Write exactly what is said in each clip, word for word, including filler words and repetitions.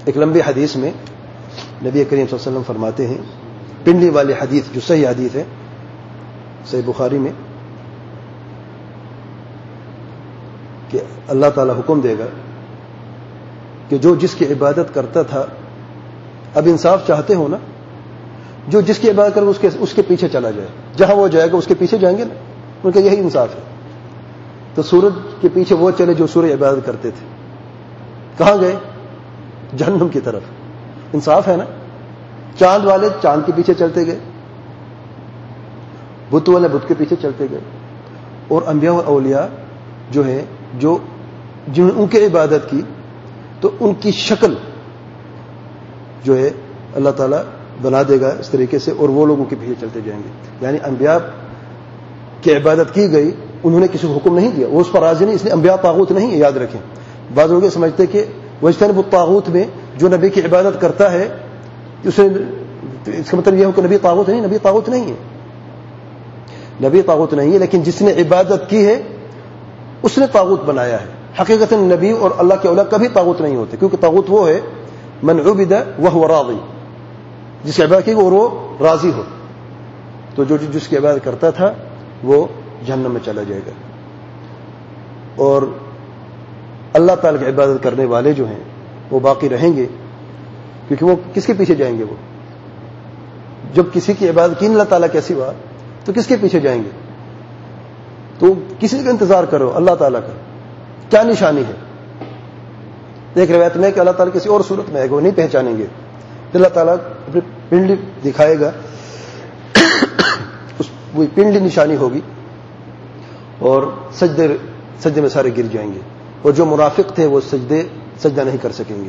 ایک لمبی حدیث میں نبی کریم صلی اللہ علیہ وسلم فرماتے ہیں، پنڈلی والی حدیث جو صحیح حدیث ہے صحیح بخاری میں، کہ اللہ تعالیٰ حکم دے گا کہ جو جس کی عبادت کرتا تھا، اب انصاف چاہتے ہو نا، جو جس کی عبادت کرے اس کے اس کے پیچھے چلا جائے، جہاں وہ جائے گا اس کے پیچھے جائیں گے نا، ان کا یہی انصاف ہے۔ تو سورج کے پیچھے وہ چلے جو سورج عبادت کرتے تھے، کہاں گئے؟ جہنم کی طرف۔ انصاف ہے نا؟ چاند والے چاند کے پیچھے چلتے گئے، بت والے بت کے پیچھے چلتے گئے، اور انبیاء و اولیاء جو ہے جو جنہوں نے ان کی عبادت کی تو ان کی شکل جو ہے اللہ تعالیٰ بنا دے گا اس طریقے سے، اور وہ لوگوں کے پیچھے چلتے جائیں گے۔ یعنی انبیاء کی عبادت کی گئی، انہوں نے کسی کو حکم نہیں دیا، وہ اس پر راضی نہیں، اس لیے انبیاء طاغوت نہیں ہے، یاد رکھیں۔ بعض لوگ یہ سمجھتے کہ وجتنب الطاغوت میں جو نبی کی عبادت کرتا ہے اسے، اس کا مطلب یہ ہو کہ نبی طاغوت نہیں، نبی طاغوت نہیں ہے، نبی طاغوت نہیں ہے، لیکن جس نے عبادت کی ہے اس نے طاغوت بنایا ہے۔ حقیقت نبی اور اللہ کے اولیاء کبھی طاغوت نہیں ہوتے، کیونکہ طاغوت وہ ہے من عبد وهو راضی، جس کی عبادت کی اور وہ راضی ہو۔ تو جو جس کی عبادت کرتا تھا وہ جہنم میں چلا جائے گا، اور اللہ تعالیٰ کی عبادت کرنے والے جو ہیں وہ باقی رہیں گے، کیونکہ وہ کس کے پیچھے جائیں گے؟ وہ جب کسی کی عبادت کی اللہ تعالیٰ کے سوا تو کس کے پیچھے جائیں گے؟ تو کسی کا انتظار کرو، اللہ تعالیٰ کا کیا نشانی ہے؟ ایک روایت میں کہ اللہ تعالیٰ کسی اور صورت میں آئے گا، وہ نہیں پہچانیں گے، اللہ تعالیٰ اپنی پنڈلی دکھائے گا، اس وہ پنڈلی نشانی ہوگی، اور سجدے سجدے میں سارے گر جائیں گے، اور جو منافق تھے وہ سجدے سجدہ نہیں کر سکیں گے۔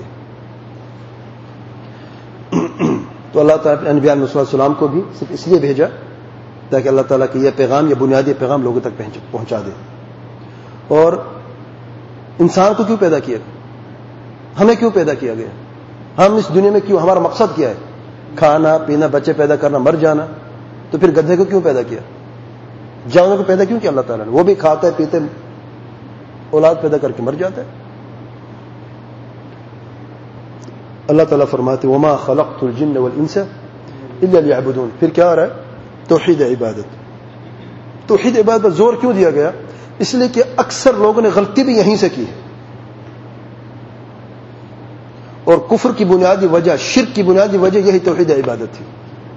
تو اللہ تعالیٰ نے انبیاء علیہ السلام کو بھی صرف اس لیے بھیجا تاکہ اللہ تعالیٰ کا یہ پیغام، یہ بنیادی پیغام لوگوں تک پہنچا دے۔ اور انسان کو کیوں پیدا کیا؟ ہمیں کیوں پیدا کیا گیا؟ ہم اس دنیا میں کیوں؟ ہمارا مقصد کیا ہے؟ کھانا پینا، بچے پیدا کرنا، مر جانا۔ تو پھر گدھے کو کیوں پیدا کیا؟ جانور کو پیدا کیوں کیا اللہ تعالیٰ نے؟ وہ بھی کھاتے پیتے اولاد پیدا کر کے مر جاتا ہے۔ اللہ تعالیٰ فرماتے وما خلقت الجن والانس الا ليعبدون۔ پھر کیا آ رہا ہے؟ توحید عبادت۔ توحید عبادت پر زور کیوں دیا گیا؟ اس لیے کہ اکثر لوگوں نے غلطی بھی یہیں سے کی ہے، اور کفر کی بنیادی وجہ، شرک کی بنیادی وجہ یہی توحید عبادت تھی۔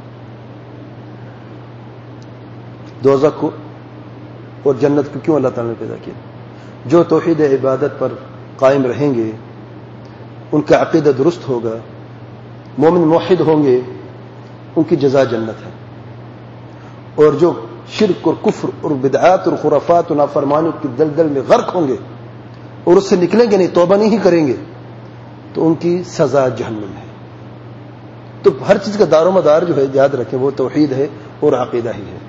دوزخ کو اور جنت کو کیوں اللہ تعالیٰ نے پیدا کیا؟ جو توحید عبادت پر قائم رہیں گے، ان کا عقیدہ درست ہوگا، مومن موحد ہوں گے، ان کی جزا جنت ہے۔ اور جو شرک اور کفر اور بدعات اور خرافات اور نافرمانی کی دلدل میں غرق ہوں گے اور اس سے نکلیں گے نہیں، توبہ نہیں کریں گے، تو ان کی سزا جہنم ہے۔ تو ہر چیز کا دار و مدار جو ہے یاد رکھیں وہ توحید ہے اور عقیدہ ہی ہے۔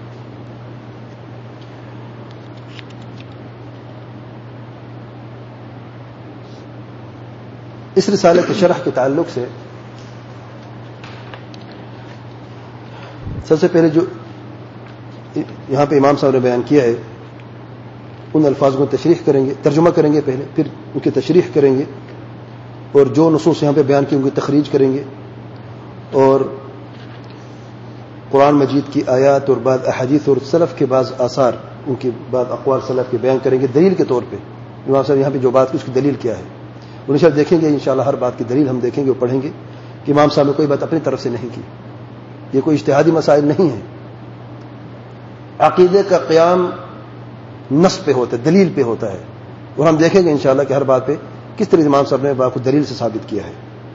اس رسالے کی شرح کے تعلق سے سب سے پہلے جو یہاں پہ امام صاحب نے بیان کیا ہے ان الفاظ کو تشریح کریں گے، ترجمہ کریں گے پہلے، پھر ان کی تشریح کریں گے، اور جو نصوص یہاں پہ بیان کی ان کی تخریج کریں گے، اور قرآن مجید کی آیات اور بعض احادیث اور سلف کے بعض آثار، ان کی بعض اقوال سلف کے بیان کریں گے دلیل کے طور پہ۔ امام صاحب یہاں پہ جو بات کی اس کی دلیل کیا ہے ان شاء اللہ دیکھیں گے، انشاءاللہ ہر بات کی دلیل ہم دیکھیں گے اور پڑھیں گے کہ امام صاحب نے کوئی بات اپنی طرف سے نہیں کی، یہ کوئی اجتہادی مسائل نہیں ہیں۔ عقیدے کا قیام نص پہ ہوتا ہے، دلیل پہ ہوتا ہے، اور ہم دیکھیں گے انشاءاللہ کہ ہر بات پہ کس طرح امام صاحب نے بات کو دلیل سے ثابت کیا ہے۔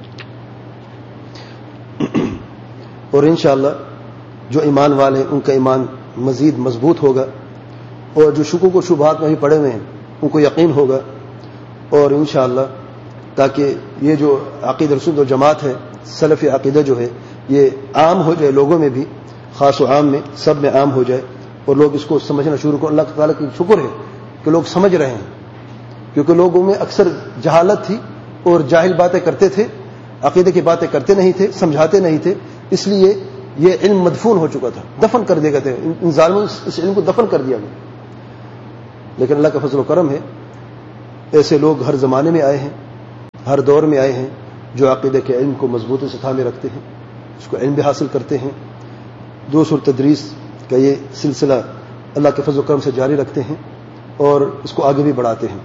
اور انشاءاللہ جو ایمان والے ہیں ان کا ایمان مزید مضبوط ہوگا، اور جو شکوک و شبہات میں بھی پڑے ہوئے ہیں ان کو یقین ہوگا، اور انشاءاللہ تاکہ یہ جو عقیدہ رسول و جماعت ہے، سلفی عقیدہ جو ہے یہ عام ہو جائے، لوگوں میں بھی، خاص و عام میں، سب میں عام ہو جائے، اور لوگ اس کو سمجھنا شروع کریں۔ اللہ تعالیٰ کی شکر ہے کہ لوگ سمجھ رہے ہیں، کیونکہ لوگوں میں اکثر جہالت تھی اور جاہل باتیں کرتے تھے، عقیدے کی باتیں کرتے نہیں تھے، سمجھاتے نہیں تھے، اس لیے یہ علم مدفون ہو چکا تھا، دفن کر دیا گیا تھا، ان ظالموں نے اس علم کو دفن کر دیا گیا۔ لیکن اللہ کا فضل و کرم ہے، ایسے لوگ ہر زمانے میں آئے ہیں، ہر دور میں آئے ہیں، جو عقیدے کے علم کو مضبوطی سے تھامے رکھتے ہیں، اس کو علم بھی حاصل کرتے ہیں، دروس اور تدریس کا یہ سلسلہ اللہ کے فضل و کرم سے جاری رکھتے ہیں اور اس کو آگے بھی بڑھاتے ہیں،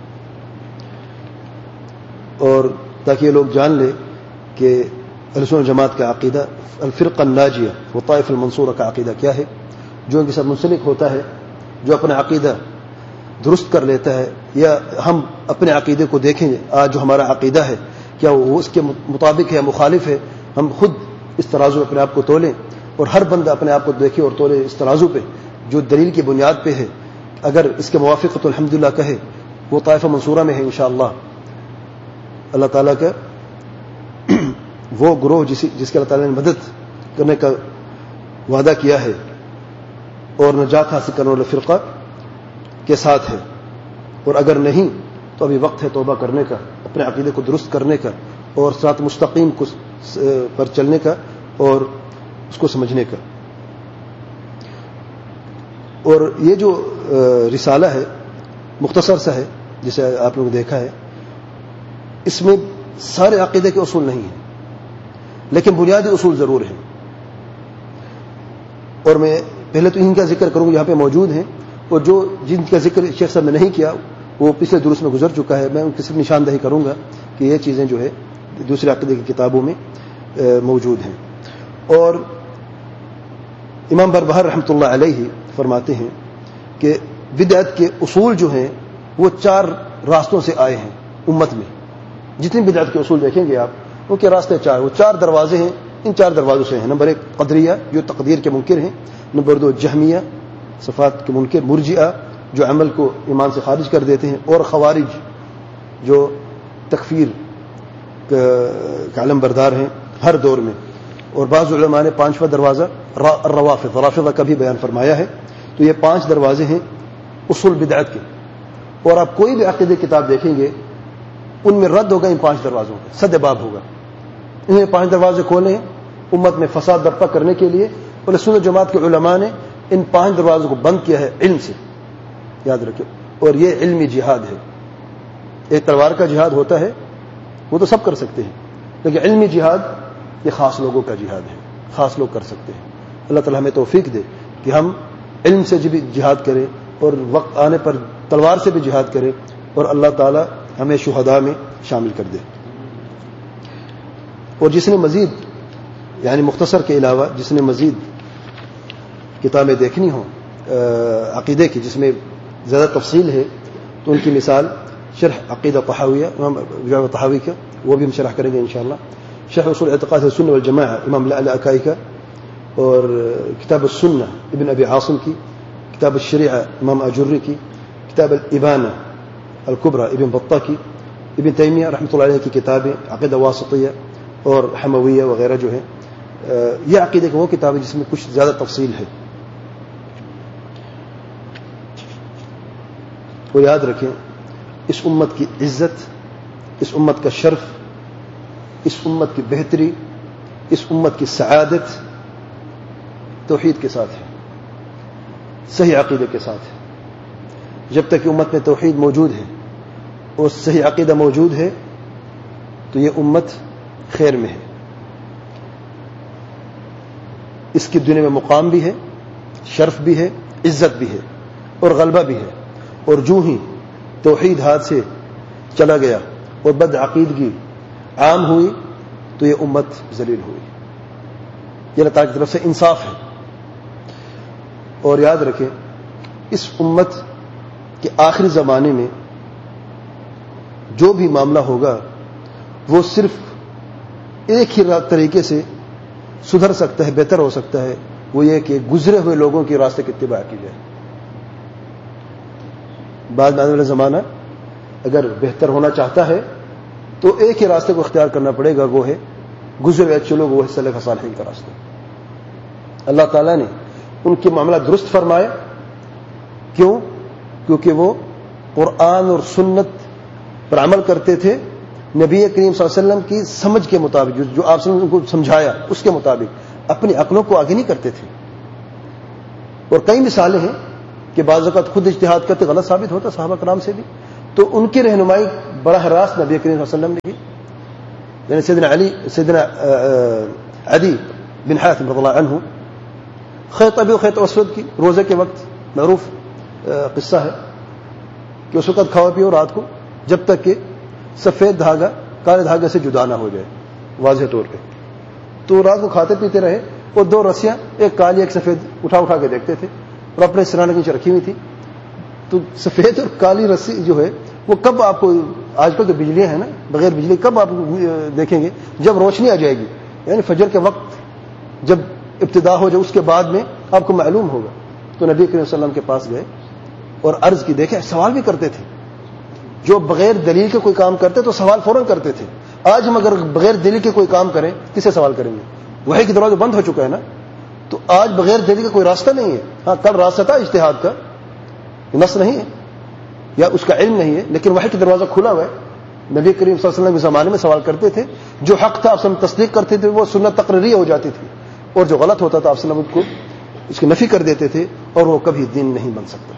اور تاکہ یہ لوگ جان لے کہ اہل سنت جماعت کا عقیدہ الفرقہ الناجیہ و طائف المنصورہ کا عقیدہ کیا ہے. جو ان کے ساتھ منسلک ہوتا ہے، جو اپنا عقیدہ درست کر لیتا ہے، یا ہم اپنے عقیدے کو دیکھیں آج جو ہمارا عقیدہ ہے کیا وہ اس کے مطابق ہے یا مخالف ہے، ہم خود اس ترازو اپنے آپ کو تولیں اور ہر بندہ اپنے آپ کو دیکھے اور تولے اس ترازو پہ جو دلیل کی بنیاد پہ ہے. اگر اس کے موافق تو الحمدللہ کہے وہ طائفہ منصورہ میں ہے انشاءاللہ. اللہ تعالیٰ کا وہ گروہ جس جس کے اللہ تعالیٰ نے مدد کرنے کا وعدہ کیا ہے اور نجات حاصل کرنے والے فرقہ کے ساتھ ہے. اور اگر نہیں تو ابھی وقت ہے توبہ کرنے کا، اپنے عقیدے کو درست کرنے کا اور صراط مستقیم کو پر چلنے کا اور اس کو سمجھنے کا. اور یہ جو رسالہ ہے مختصر سا ہے جسے آپ لوگوں نے دیکھا ہے، اس میں سارے عقیدے کے اصول نہیں ہیں لیکن بنیادی اصول ضرور ہیں. اور میں پہلے تو ان کا ذکر کروں گا یہاں پہ موجود ہیں، اور جو جن کا ذکر شیخ صاحب نے نہیں کیا وہ پچھلے دروس میں گزر چکا ہے، میں ان کی صرف نشاندہی کروں گا کہ یہ چیزیں جو ہے دوسرے عقیدے کی کتابوں میں موجود ہیں. اور امام بربہار رحمۃ اللہ علیہ فرماتے ہیں کہ بدعت کے اصول جو ہیں وہ چار راستوں سے آئے ہیں امت میں. جتنے بدعت کے اصول دیکھیں گے آپ ان کے راستے چار، وہ چار دروازے ہیں، ان چار دروازوں سے ہیں. نمبر ایک قدریہ جو تقدیر کے منکر ہیں، نمبر دو جہمیہ صفات کے منکر، مرجئہ جو عمل کو ایمان سے خارج کر دیتے ہیں، اور خوارج جو تکفیر کا علم بردار ہیں ہر دور میں. اور بعض علماء نے پانچواں دروازہ الروافض رافضہ کا بھی بیان فرمایا ہے. تو یہ پانچ دروازے ہیں اصول بدعت کے، اور آپ کوئی بھی عقیدے کتاب دیکھیں گے ان میں رد ہوگا ان پانچ دروازوں کا، صد باب ہوگا. انہیں پانچ دروازے کھولے ہیں امت میں فساد برپا کرنے کے لیے، اور سنت جماعت کے علماء نے ان پانچ دروازوں کو بند کیا ہے علم سے، یاد رکھیں. اور یہ علمی جہاد ہے. ایک تلوار کا جہاد ہوتا ہے وہ تو سب کر سکتے ہیں، لیکن علمی جہاد یہ خاص لوگوں کا جہاد ہے، خاص لوگ کر سکتے ہیں. اللہ تعالیٰ ہمیں توفیق دے کہ ہم علم سے بھی جہاد کریں اور وقت آنے پر تلوار سے بھی جہاد کریں، اور اللہ تعالیٰ ہمیں شہداء میں شامل کر دے. اور جس نے مزید یعنی مختصر کے علاوہ جس نے مزید کتابیں دیکھنی ہوں عقیدے کی جس میں زیادہ تفصیل ہے تو ان کی مثال شرح عقیدہ طحاویہ امام طحاوی کا، وہ بھی ہم شرح کریں گے انشاءاللہ. شرح اصول اعتقاد السنہ والجماعہ امام لالکائی کا، اور کتاب السنہ ابن ابی عاصم کی، کتاب الشریعہ امام اجری کی، کتاب الابانہ الکبرى ابن بطہ کی، ابن تیمیہ رحمۃ اللہ علیہ کی کتابیں عقیدہ واسطیہ اور حمویہ وغیرہ جو ہیں. یہ عقیدے کی وہ کتابیں جس میں کچھ زیادہ تفصیل ہے. اور یاد رکھیں اس امت کی عزت، اس امت کا شرف، اس امت کی بہتری، اس امت کی سعادت توحید کے ساتھ ہے، صحیح عقیدے کے ساتھ ہے. جب تک کہ امت میں توحید موجود ہے اور صحیح عقیدہ موجود ہے تو یہ امت خیر میں ہے. اس کی دنیا میں مقام بھی ہے، شرف بھی ہے، عزت بھی ہے اور غلبہ بھی ہے. اور جو ہی توحید ہاتھ سے چلا گیا اور بد عقیدگی عام ہوئی تو یہ امت ذلیل ہوئی. یہ اللہ تعالیٰ کی طرف سے انصاف ہے. اور یاد رکھیں اس امت کے آخری زمانے میں جو بھی معاملہ ہوگا وہ صرف ایک ہی طریقے سے سدھر سکتا ہے، بہتر ہو سکتا ہے، وہ یہ کہ گزرے ہوئے لوگوں کے راستے کی اتباع کی جائے. بعد میں آنے والا زمانہ اگر بہتر ہونا چاہتا ہے تو ایک ہی راستے کو اختیار کرنا پڑے گا، وہ ہے گزرے ہوئے اچھے لوگ، وہ ہے سلف صالحین کا راستہ. اللہ تعالیٰ نے ان کے معاملہ درست فرمایا. کیوں؟ کیونکہ وہ قرآن اور سنت پر عمل کرتے تھے، نبی کریم صلی اللہ علیہ وسلم کی سمجھ کے مطابق، جو آپ نے ان کو سمجھایا اس کے مطابق، اپنی عقلوں کو آگے نہیں کرتے تھے. اور کئی مثالیں ہیں کہ بعض اوقات خود اجتہاد کرتے غلط ثابت ہوتا صحابہ کرام سے بھی، تو ان کی رہنمائی براہ راست نبی کریم صلی اللہ علیہ وسلم نے کی. یعنی سیدنا علی سیدنا عدی بن حاتم رضی اللہ عنہ خیط ابی و خیط اسود کی روزے کے وقت معروف قصہ ہے کہ اس وقت کھاؤ پیو رات کو جب تک کہ سفید دھاگا کالے دھاگے سے جدا نہ ہو جائے واضح طور پہ. تو رات کو کھاتے پیتے رہے اور دو رسیاں ایک کالی ایک سفید اٹھا اٹھا کے دیکھتے تھے اور اپنے سرانے کے نیچے رکھی ہوئی تھی. تو سفید اور کالی رسی جو ہے وہ کب آپ کو, آج کل تو بجلیاں ہیں نا, بغیر بجلی کب آپ دیکھیں گے؟ جب روشنی آ جائے گی, یعنی فجر کے وقت جب ابتدا ہو جائے اس کے بعد میں آپ کو معلوم ہوگا. تو نبی کریم صلی اللہ علیہ وسلم کے پاس گئے اور عرض کی. دیکھیں سوال بھی کرتے تھے, جو بغیر دلیل کے کوئی کام کرتے تو سوال فوراً کرتے تھے. آج ہم اگر بغیر دلیل کے کوئی کام کریں کسے سوال کریں گے؟ وحی کی دروازہ بند ہو چکا ہے نا, تو آج بغیر دلیل کا کوئی راستہ نہیں ہے. ہاں کل راستہ تھا اجتہاد کا, نص نہیں ہے یا اس کا علم نہیں ہے, لیکن وحی کی دروازہ کھلا ہوا ہے. نبی کریم صلی اللہ علیہ وسلم کے زمانے میں سوال کرتے تھے, جو حق تھا آپ سب تصدیق کرتے تھے وہ سنت تقریری ہو جاتی تھی, اور جو غلط ہوتا تھا آپ وسلم کو اس کی نفی کر دیتے تھے, اور وہ کبھی دین نہیں بن سکتا.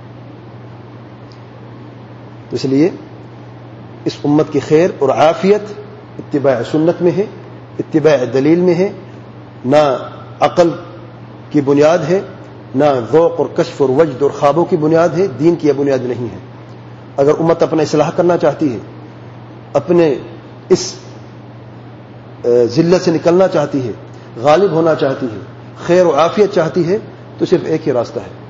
اس لیے اس امت کی خیر اور عافیت اتباع سنت میں ہے, اتباع دلیل میں ہے, نہ عقل کی بنیاد ہے, نہ ذوق اور کشف اور وجد اور خوابوں کی بنیاد ہے. دین کی یہ بنیاد نہیں ہے. اگر امت اپنا اصلاح کرنا چاہتی ہے, اپنے اس ذلت سے نکلنا چاہتی ہے, غالب ہونا چاہتی ہے, خیر و عافیت چاہتی ہے, تو صرف ایک ہی راستہ ہے.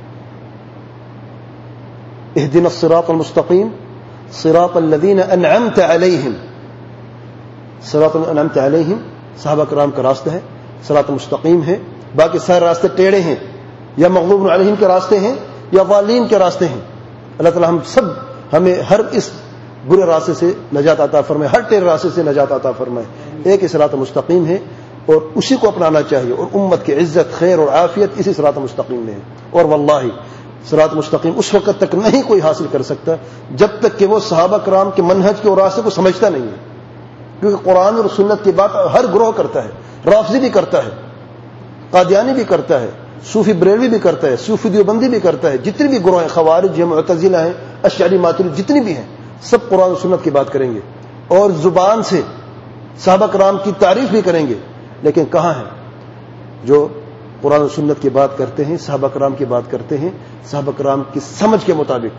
اهدنا الصراط المستقیم صراط الذین انعمت علیہم. صراط انعمت علیہم صحابہ کرام کا راستہ ہے, صراط مستقیم ہے. باقی سارے راستے ٹیڑے ہیں, یا مغلوب علیہم کے راستے ہیں, یا ضالین کے راستے ہیں. اللہ تعالی ہم سب ہمیں ہر اس برے راستے سے نجات عطا فرمائے, ہر ٹیڑے راستے سے نجات عطا فرمائے. ایک ہی صراط مستقیم ہے اور اسی کو اپنانا چاہیے, اور امت کی عزت خیر اور عافیت اسی صراط مستقیم میں ہے. اور واللہ صراط مستقیم اس وقت تک نہیں کوئی حاصل کر سکتا جب تک کہ وہ صحابہ کرام کے منہج کے اور راستے کو سمجھتا نہیں ہے. کیونکہ قرآن اور سنت کی بات ہر گروہ کرتا ہے, رافضی بھی کرتا ہے, قادیانی بھی کرتا ہے, صوفی بریلوی بھی کرتا ہے, صوفی دیوبندی بھی کرتا ہے, جتنی بھی گروہ ہیں, خوارج ہیں, معتزلہ ہیں, اشعری ماتریدی جتنی بھی ہیں, سب قرآن اور سنت کی بات کریں گے اور زبان سے صحابہ کرام کی تعریف بھی کریں گے. لیکن کہاں ہے جو قرآن و سنت کی بات کرتے ہیں, صحابہ کرام کی بات کرتے ہیں, صحابہ کرام کی سمجھ کے مطابق.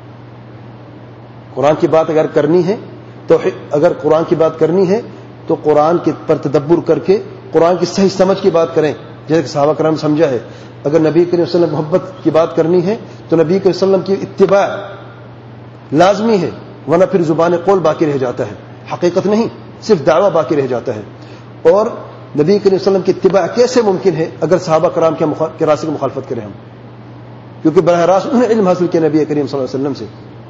قرآن کی بات اگر کرنی ہے تو اگر قرآن کی بات کرنی ہے تو قرآن کے پر تدبر کر کے قرآن کی صحیح سمجھ کی بات کریں, جیسے کہ صحابہ کرام سمجھا ہے. اگر نبی کریم صلی اللہ علیہ وسلم محبت کی بات کرنی ہے تو نبی کریم صلی اللہ علیہ وسلم کی اتباع لازمی ہے, ورنہ پھر زبان قول باقی رہ جاتا ہے, حقیقت نہیں, صرف دعویٰ باقی رہ جاتا ہے. اور نبی کریم صلی اللہ علیہ وسلم کی اتباع کیسے ممکن ہے اگر صحابہ کرام کے راستے کی مخالفت کریں ہم, کیونکہ براہ راست انہوں نے علم حاصل کیا نبی کریم صلی اللہ علیہ وسلم سے.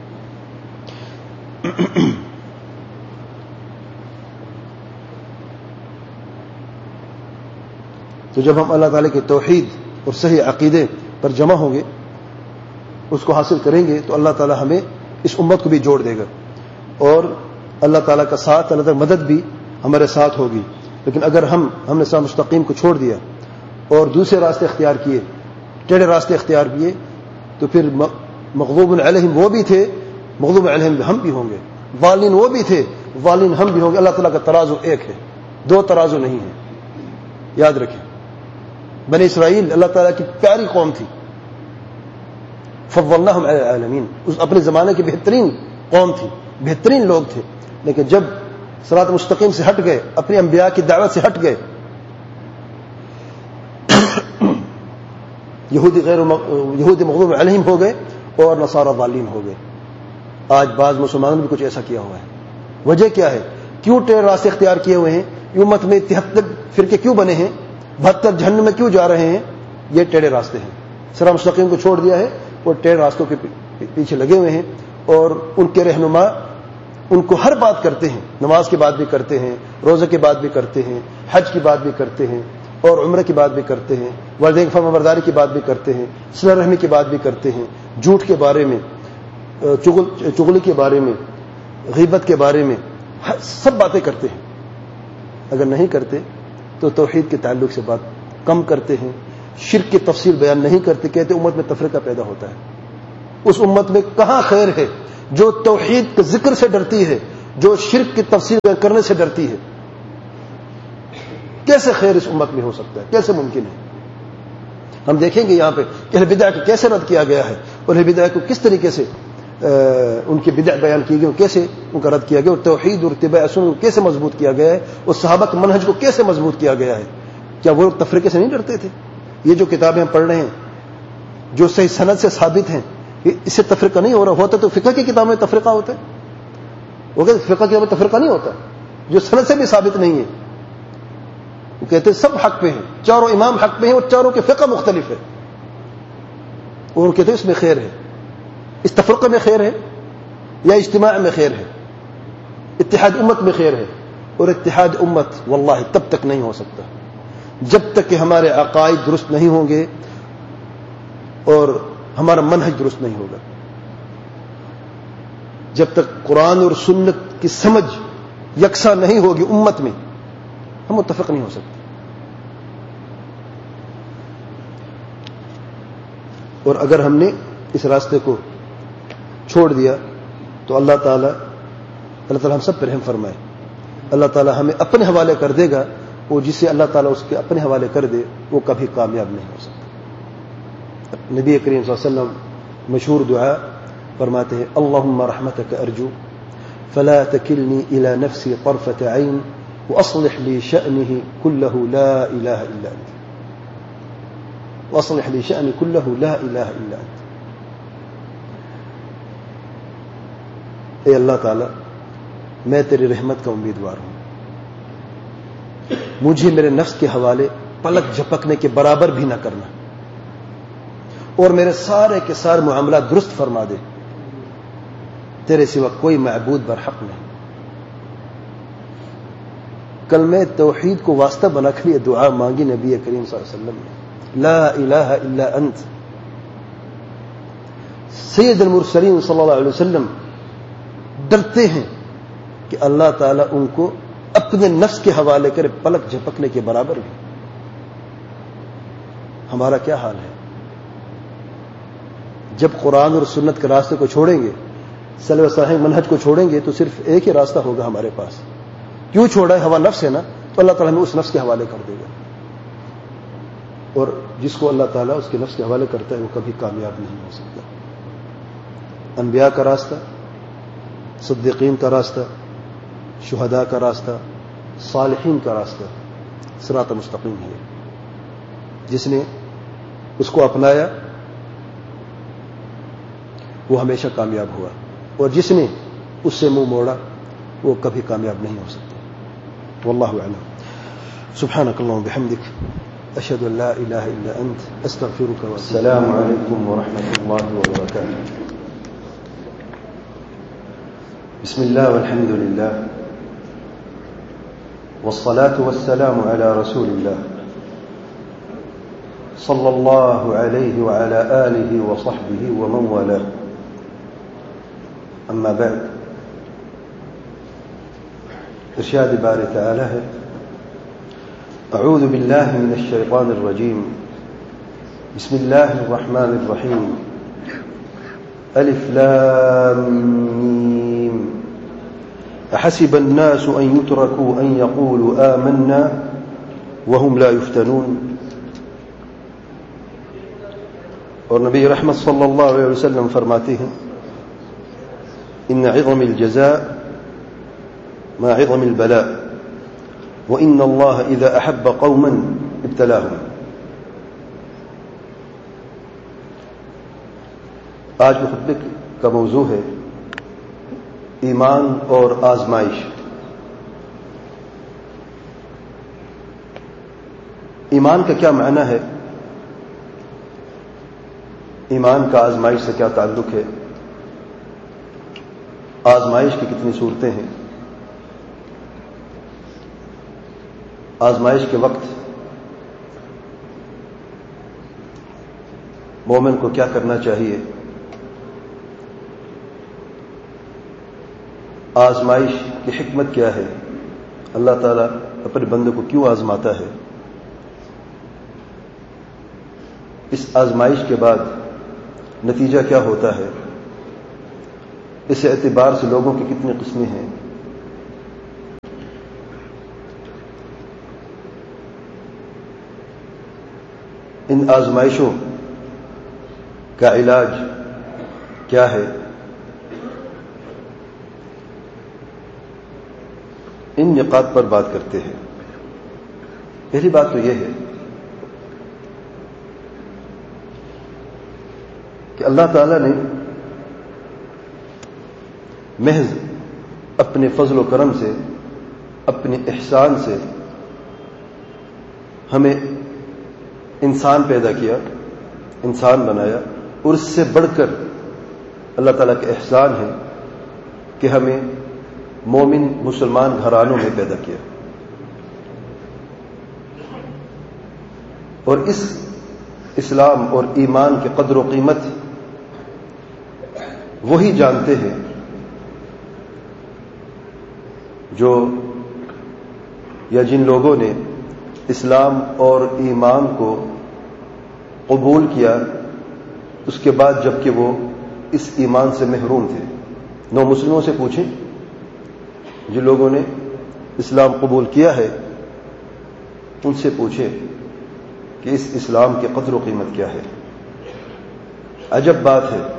تو جب ہم اللہ تعالی کے توحید اور صحیح عقیدے پر جمع ہوں گے, اس کو حاصل کریں گے, تو اللہ تعالی ہمیں اس امت کو بھی جوڑ دے گا, اور اللہ تعالیٰ کا ساتھ, اللہ تعالیٰ مدد بھی ہمارے ساتھ ہوگی. لیکن اگر ہم ہم نے صراط مستقیم کو چھوڑ دیا اور دوسرے راستے اختیار کیے, ٹیڑھے راستے اختیار کیے, تو پھر مغضوب علیہم وہ بھی تھے, مغضوب علیہم ہم بھی ہوں گے, ضالین وہ بھی تھے, ضالین ہم بھی ہوں گے. اللہ تعالیٰ کا ترازو ایک ہے, دو ترازو نہیں ہے, یاد رکھیں. بنی اسرائیل اللہ تعالیٰ کی پیاری قوم تھی, فضلناہم علی العالمین, اس اپنے زمانے کی بہترین قوم تھی, بہترین لوگ تھے. لیکن جب صراط مستقیم سے ہٹ گئے, اپنے انبیاء کی دعوت سے ہٹ گئے, یہودی غیر یہودی مغضوب علیہم ہو گئے اور نصارى ضالین ہو گئے. آج بعض مسلمانوں نے بھی کچھ ایسا کیا ہوا ہے. وجہ کیا ہے؟ کیوں ٹیڑھے راستے اختیار کیے ہوئے ہیں؟ امت میں تہتر فرقے کیوں بنے ہیں؟ بہتر جہنم میں کیوں جا رہے ہیں؟ یہ ٹیڑھے راستے ہیں. صراط مستقیم کو چھوڑ دیا ہے اور ٹیڑھے راستوں کے پیچھے لگے ہوئے ہیں, اور ان کے رہنما ان کو ہر بات کرتے ہیں, نماز کی بات بھی کرتے ہیں, روزے کی بات بھی کرتے ہیں, حج کی بات بھی کرتے ہیں, اور عمرہ کی بات بھی کرتے ہیں, والدین کی فرمانبرداری کی بات بھی کرتے ہیں, صلہ رحمی کی بات بھی کرتے ہیں, جھوٹ کے بارے میں, چغل چغلی کے بارے میں, غیبت کے بارے میں, سب باتیں کرتے ہیں. اگر نہیں کرتے تو توحید کے تعلق سے بات کم کرتے ہیں, شرک کی تفصیل بیان نہیں کرتے, کہتے امت میں تفریقہ پیدا ہوتا ہے. اس امت میں کہاں خیر ہے جو توحید کے ذکر سے ڈرتی ہے, جو شرک کی تفصیل بیان کرنے سے ڈرتی ہے؟ کیسے خیر اس امت میں ہو سکتا ہے؟ کیسے ممکن ہے؟ ہم دیکھیں گے یہاں پہ کہ اہل بدع کو کیسے رد کیا گیا ہے، اور اہل بدع کو کس طریقے سے ان کی بدع بیان کی گئی اور کیسے ان کا رد کیا گیا، اور توحید اور اتباع سنت کو کیسے مضبوط کیا گیا ہے، اور صحابہ کے منہج کو کیسے مضبوط کیا گیا ہے۔ کیا وہ لوگ تفریقے سے نہیں ڈرتے تھے؟ یہ جو کتابیں ہم پڑھ رہے ہیں جو صحیح سند سے ثابت ہیں، اس سے تفریقہ نہیں ہو رہا ہوتا تو فقہ کی کتابوں میں تفریقہ ہوتا ہے، وہ کہتے فقہ کی کتابوں میں تفریقہ نہیں ہوتا جو سند سے بھی ثابت نہیں ہے۔ وہ کہتے ہیں سب حق پہ ہیں، چاروں امام حق پہ ہیں اور چاروں کے فقہ مختلف ہے، اور وہ کہتے ہیں اس میں خیر ہے، اس تفرقے میں خیر ہے یا اجتماع میں خیر ہے، اتحاد امت میں خیر ہے، اور اتحاد امت واللہ تب تک نہیں ہو سکتا جب تک کہ ہمارے عقائد درست نہیں ہوں گے اور ہمارا منہج درست نہیں ہوگا، جب تک قرآن اور سنت کی سمجھ یکساں نہیں ہوگی امت میں، ہم متفق نہیں ہو سکتے۔ اور اگر ہم نے اس راستے کو چھوڑ دیا تو اللہ تعالیٰ اللہ تعالیٰ ہم سب پر رحم فرمائے، اللہ تعالیٰ ہمیں اپنے حوالے کر دے گا، اور جسے اللہ تعالیٰ اس کے اپنے حوالے کر دے وہ کبھی کامیاب نہیں ہو سکتا۔ نبی کریم صلی اللہ علیہ وسلم مشہور دعا فرماتے ہیں اللہم رحمتک ارجو فلا تکلنی الى نفسی طرفة عین واصلح لی شأنه کلہ لا الہ الا انت، واصلح لی شأنی کلہ لا الہ الا انت۔ اے اللہ تعالی میں تیری رحمت کا امیدوار ہوں، مجھے میرے نفس کے حوالے پلک جھپکنے کے برابر بھی نہ کرنا، اور میرے سارے کے سارے معاملات درست فرما دے، تیرے سوا کوئی معبود برحق نہیں۔ کل میں توحید کو واسطہ بنا کر یہ دعا مانگی نبی کریم صلی اللہ علیہ وسلم نے، لا الہ الا انت۔ سید المرسلین صلی اللہ علیہ وسلم ڈرتے ہیں کہ اللہ تعالیٰ ان کو اپنے نفس کے حوالے کرے پلک جھپکنے کے برابر بھی۔ ہمارا کیا حال ہے؟ جب قرآن اور سنت کے راستے کو چھوڑیں گے، سلف صالح منہج کو چھوڑیں گے، تو صرف ایک ہی راستہ ہوگا ہمارے پاس۔ کیوں چھوڑا ہے؟ ہوا نفس ہے نا، تو اللہ تعالیٰ ہمیں اس نفس کے حوالے کر دے گا، اور جس کو اللہ تعالیٰ اس کے نفس کے حوالے کرتا ہے وہ کبھی کامیاب نہیں ہو سکتا۔ انبیاء کا راستہ، صدیقین کا راستہ، شہداء کا راستہ، صالحین کا راستہ صراط مستقیم ہے۔ جس نے اس کو اپنایا وہ ہمیشہ کامیاب ہوا، اور جس نے اس سے منہ موڑا وہ کبھی کامیاب نہیں ہو سکتا۔ واللہ اعلم۔ سبحانک اللہم وبحمدک، اشہد ان لا الہ الا انت، استغفرک۔ السلام علیکم ورحمۃ اللہ وبرکاتہ۔ بسم اللہ والحمد للہ والصلاة والسلام على رسول الله صلى الله عليه وعلى آله وصحبه ومن والاه، أما بعد، ارشاد باري تعالى ہے اعوذ بالله من الشيطان الرجيم بسم الله الرحمن الرحيم الف لام ميم أحسب الناس أن يتركوا أن يقولوا آمنا وهم لا يفتنون۔ اور نبی رحمت صلی اللہ علیہ وسلم فرماتے ہیں ان عظم الجزاء ما عظم البلاء وإن الله إذا أحب قوما ابتلاهم۔ آج کے خطبے کا موضوع ہے ایمان اور آزمائش۔ ایمان کا کیا معنی ہے؟ ایمان کا آزمائش سے کیا تعلق ہے؟ آزمائش کی کتنی صورتیں ہیں؟ آزمائش کے وقت مومن کو کیا کرنا چاہیے؟ آزمائش کی حکمت کیا ہے؟ اللہ تعالیٰ اپنے بندے کو کیوں آزماتا ہے؟ اس آزمائش کے بعد نتیجہ کیا ہوتا ہے؟ اس اعتبار سے لوگوں کی کتنی قسمیں ہیں؟ ان آزمائشوں کا علاج کیا ہے؟ ان نقاط پر بات کرتے ہیں۔ پہلی بات تو یہ ہے کہ اللہ تعالیٰ نے محض اپنے فضل و کرم سے، اپنے احسان سے ہمیں انسان پیدا کیا، انسان بنایا، اور اس سے بڑھ کر اللہ تعالیٰ کا احسان ہے کہ ہمیں مومن مسلمان گھرانوں میں پیدا کیا۔ اور اس اسلام اور ایمان کی قدر و قیمت وہی جانتے ہیں جو یا جن لوگوں نے اسلام اور ایمان کو قبول کیا اس کے بعد جبکہ وہ اس ایمان سے محروم تھے۔ نو مسلموں سے پوچھیں، جن لوگوں نے اسلام قبول کیا ہے ان سے پوچھیں کہ اس اسلام کی قدر و قیمت کیا ہے۔ عجب بات ہے،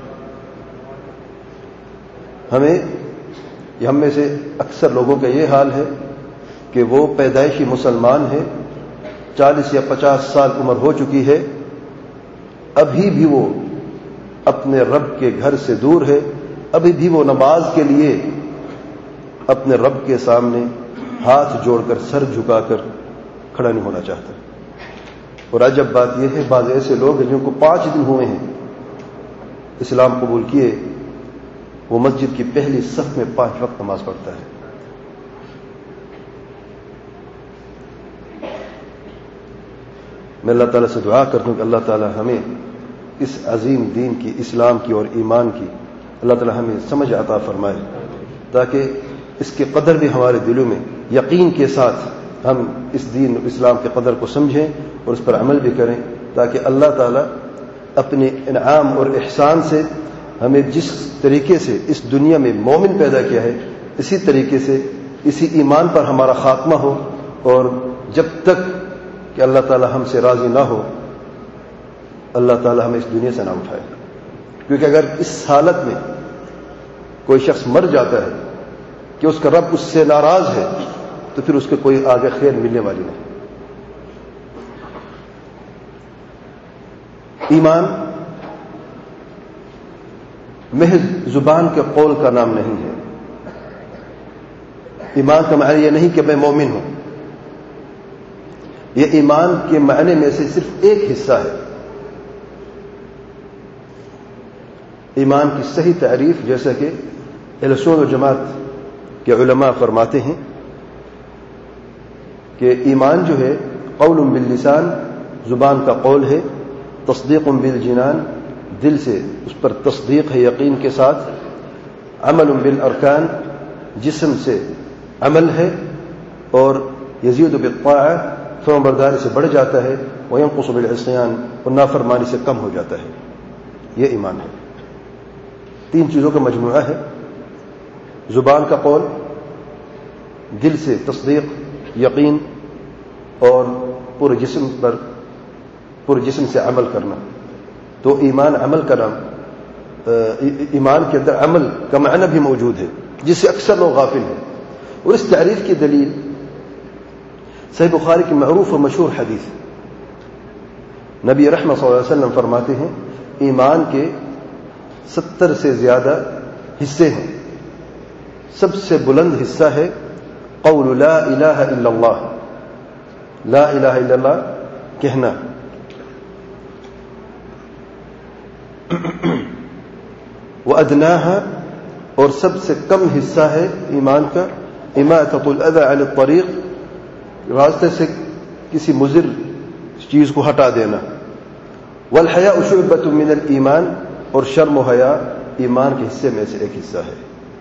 ہمیں ہم میں سے اکثر لوگوں کا یہ حال ہے کہ وہ پیدائشی مسلمان ہیں، چالیس یا پچاس سال عمر ہو چکی ہے، ابھی بھی وہ اپنے رب کے گھر سے دور ہے، ابھی بھی وہ نماز کے لیے اپنے رب کے سامنے ہاتھ جوڑ کر سر جھکا کر کھڑا نہیں ہونا چاہتا۔ اور عجب بات یہ ہے، بعض ایسے لوگ ہیں جن کو پانچ دن ہوئے ہیں اسلام قبول کیے، وہ مسجد کی پہلی صف میں پانچ وقت نماز پڑھتا ہے۔ میں اللہ تعالیٰ سے دعا کرتا ہوں کہ اللہ تعالیٰ ہمیں اس عظیم دین کی، اسلام کی اور ایمان کی اللہ تعالیٰ ہمیں سمجھ عطا فرمائے، تاکہ اس کی قدر بھی ہمارے دلوں میں یقین کے ساتھ ہم اس دین اسلام کے قدر کو سمجھیں اور اس پر عمل بھی کریں، تاکہ اللہ تعالیٰ اپنے انعام اور احسان سے ہمیں جس طریقے سے اس دنیا میں مومن پیدا کیا ہے اسی طریقے سے اسی ایمان پر ہمارا خاتمہ ہو، اور جب تک کہ اللہ تعالیٰ ہم سے راضی نہ ہو اللہ تعالیٰ ہمیں اس دنیا سے نہ اٹھائے۔ کیونکہ اگر اس حالت میں کوئی شخص مر جاتا ہے کہ اس کا رب اس سے ناراض ہے تو پھر اس کے کوئی آگے خیر ملنے والی نہیں۔ ایمان محض زبان کے قول کا نام نہیں ہے۔ ایمان کا معنی یہ نہیں کہ میں مومن ہوں، یہ ایمان کے معنی میں سے صرف ایک حصہ ہے۔ ایمان کی صحیح تعریف جیسا کہ اہل سنت و جماعت کے علماء فرماتے ہیں کہ ایمان جو ہے قول باللسان، زبان کا قول ہے، تصدیق بالجنان، دل سے اس پر تصدیق ہے یقین کے ساتھ، عمل بالارکان، جسم سے عمل ہے، اور یزید بالطاعہ، فرمان برداری سے بڑھ جاتا ہے، وینقص بالعصیان، اور نافرمانی سے کم ہو جاتا ہے۔ یہ ایمان ہے، تین چیزوں کا مجموعہ ہے، زبان کا قول، دل سے تصدیق یقین، اور پورے جسم پر پورے جسم سے عمل کرنا۔ تو ایمان عمل کا نام، ایمان کے اندر عمل کا معنی بھی موجود ہے جس سے اکثر لوگ غافل ہیں۔ اور اس تعریف کی دلیل صحیح بخاری کی معروف و مشہور حدیث، نبی رحمت صلی اللہ علیہ وسلم فرماتے ہیں ایمان کے ستر سے زیادہ حصے ہیں، سب سے بلند حصہ ہے قول لا الہ الا اللہ، لا الہ الا اللہ کہنا۔ وَأَدْنَاهَا، اور سب سے کم حصہ ہے ایمان کا إِمَاطَةُ الْأَذَى عَلَى الطَّرِيقِ، راستے سے کسی مضر چیز کو ہٹا دینا۔ وَالْحَيَاءُ شُعْبَةٌ مِّنَ الْإِيمَانِ، اور شرم و حیا ایمان کے حصے میں سے ایک حصہ ہے۔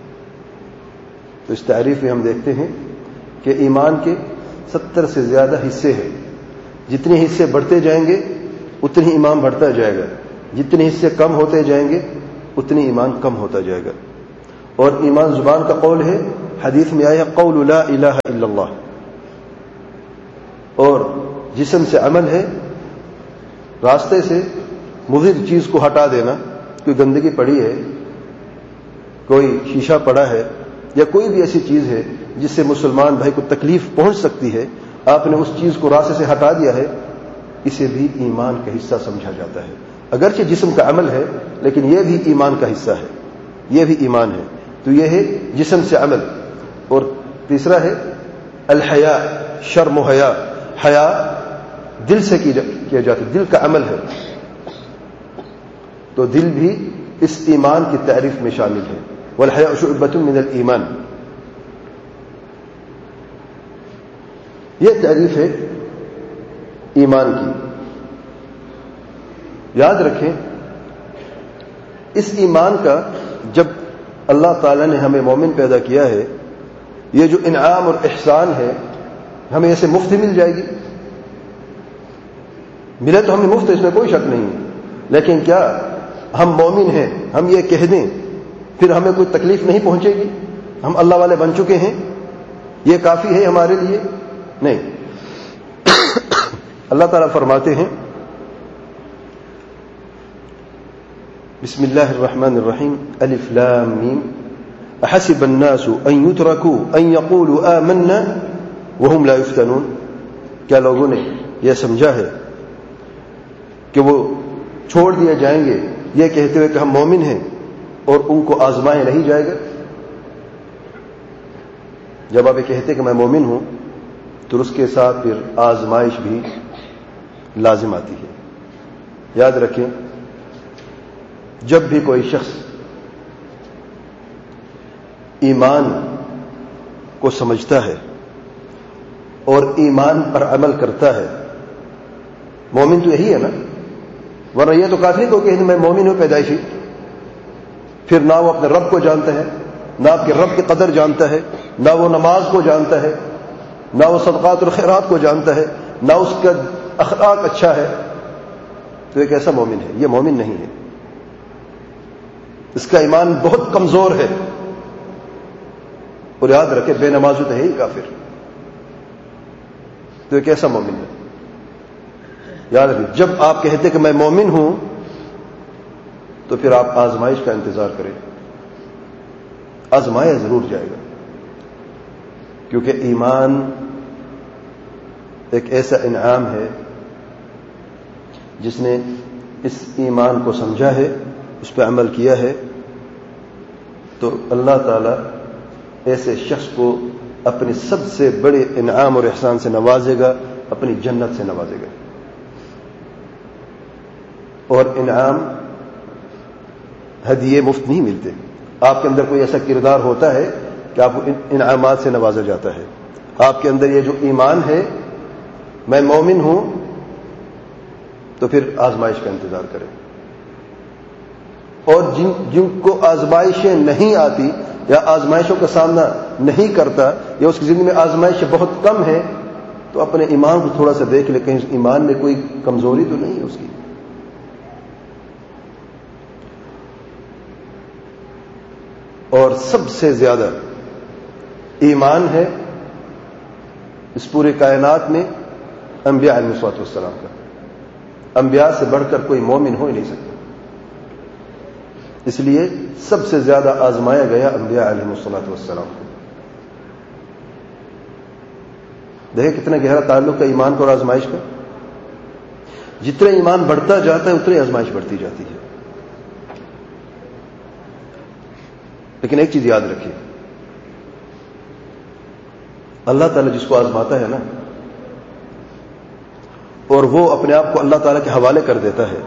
تو اس تعریف میں ہم دیکھتے ہیں کہ ایمان کے ستر سے زیادہ حصے ہیں، جتنے حصے بڑھتے جائیں گے اتنی ایمان بڑھتا جائے گا، جتنے حصے کم ہوتے جائیں گے اتنی ایمان کم ہوتا جائے گا۔ اور ایمان زبان کا قول ہے، حدیث میں آیا قول لا الہ الا اللہ، اور جسم سے عمل ہے، راستے سے مضر چیز کو ہٹا دینا، کوئی گندگی پڑی ہے، کوئی شیشہ پڑا ہے، یا کوئی بھی ایسی چیز ہے جس سے مسلمان بھائی کو تکلیف پہنچ سکتی ہے، آپ نے اس چیز کو راستے سے ہٹا دیا ہے، اسے بھی ایمان کا حصہ سمجھا جاتا ہے۔ اگرچہ جسم کا عمل ہے لیکن یہ بھی ایمان کا حصہ ہے، یہ بھی ایمان ہے۔ تو یہ ہے جسم سے عمل۔ اور تیسرا ہے الحیا، شرم و حیا۔ حیا دل سے کیا جاتا ہے، دل کا عمل ہے، تو دل بھی اس ایمان کی تعریف میں شامل ہے۔ والحیاء شعبۃ من الایمان، یہ تعریف ہے ایمان کی۔ یاد رکھیں اس ایمان کا، جب اللہ تعالی نے ہمیں مومن پیدا کیا ہے، یہ جو انعام اور احسان ہے ہمیں ایسے مفت مل جائے گی؟ ملے تو ہمیں مفت، اس میں کوئی شک نہیں ہے، لیکن کیا ہم مومن ہیں ہم یہ کہہ دیں پھر ہمیں کوئی تکلیف نہیں پہنچے گی، ہم اللہ والے بن چکے ہیں، یہ کافی ہے ہمارے لیے؟ نہیں۔ اللہ تعالیٰ فرماتے ہیں بسم اللہ الرحمن الرحیم الف لام میم احسب الناس ان يتركوا ان يقولوا آمنا وهم لا يفتنون، کیا لوگوں نے یہ سمجھا ہے کہ وہ چھوڑ دیے جائیں گے یہ کہتے ہوئے کہ ہم مومن ہیں اور ان کو آزمایا نہیں جائے گا؟ جب آپ یہ کہتے کہ میں مومن ہوں تو اس کے ساتھ پھر آزمائش بھی لازم آتی ہے۔ یاد رکھیں جب بھی کوئی شخص ایمان کو سمجھتا ہے اور ایمان پر عمل کرتا ہے، مومن تو یہی ہے نا، ورنہ یہ تو کافی کو کہ میں مومن ہوں پیدائشی، پھر نہ وہ اپنے رب کو جانتا ہے، نہ آپ کے رب کی قدر جانتا ہے، نہ وہ نماز کو جانتا ہے، نہ وہ صدقات اور خیرات کو جانتا ہے، نہ اس کا اخلاق اچھا ہے، تو ایک ایسا مومن ہے؟ یہ مومن نہیں ہے، اس کا ایمان بہت کمزور ہے۔ اور یاد رکھے بے نمازی تو ہے ہی کافر، تو ایک ایسا مومن ہے۔ یاد رکھیں جب آپ کہتے کہ میں مومن ہوں تو پھر آپ آزمائش کا انتظار کریں، آزمایا ضرور جائے گا، کیونکہ ایمان ایک ایسا انعام ہے جس نے اس ایمان کو سمجھا ہے، اس پہ عمل کیا ہے، تو اللہ تعالی ایسے شخص کو اپنے سب سے بڑے انعام اور احسان سے نوازے گا، اپنی جنت سے نوازے گا۔ اور انعام ہدیے مفت نہیں ملتے، آپ کے اندر کوئی ایسا کردار ہوتا ہے کہ آپ کو انعامات سے نوازا جاتا ہے۔ آپ کے اندر یہ جو ایمان ہے میں مومن ہوں، تو پھر آزمائش کا انتظار کریں۔ اور جن جن کو آزمائشیں نہیں آتی یا آزمائشوں کا سامنا نہیں کرتا یا اس کی زندگی میں آزمائشیں بہت کم ہیں، تو اپنے ایمان کو تھوڑا سا دیکھ لے، کہیں ایمان میں کوئی کمزوری تو نہیں ہے اس کی۔ اور سب سے زیادہ ایمان ہے اس پورے کائنات میں انبیاء علیہ الصلوۃ والسلام کا۔ انبیاء سے بڑھ کر کوئی مومن ہو ہی نہیں سکتا، اس لیے سب سے زیادہ آزمایا گیا انبیاء علیہ الصلوۃ والسلام کو۔ دیکھیں کتنا گہرا تعلق ہے ایمان کا اور آزمائش کا۔ جتنا ایمان بڑھتا جاتا ہے اتنی آزمائش بڑھتی جاتی ہے۔ لیکن ایک چیز یاد رکھیے، اللہ تعالیٰ جس کو آزماتا ہے نا، اور وہ اپنے آپ کو اللہ تعالیٰ کے حوالے کر دیتا ہے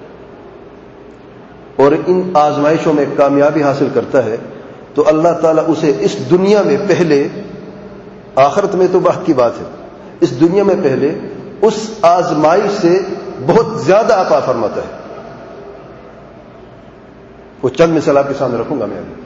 اور ان آزمائشوں میں کامیابی حاصل کرتا ہے، تو اللہ تعالیٰ اسے اس دنیا میں پہلے، آخرت میں تو بات کی بات ہے، اس دنیا میں پہلے اس آزمائش سے بہت زیادہ عطا فرماتا ہے۔ وہ چند مثال آپ کے سامنے رکھوں گا میں ابھی۔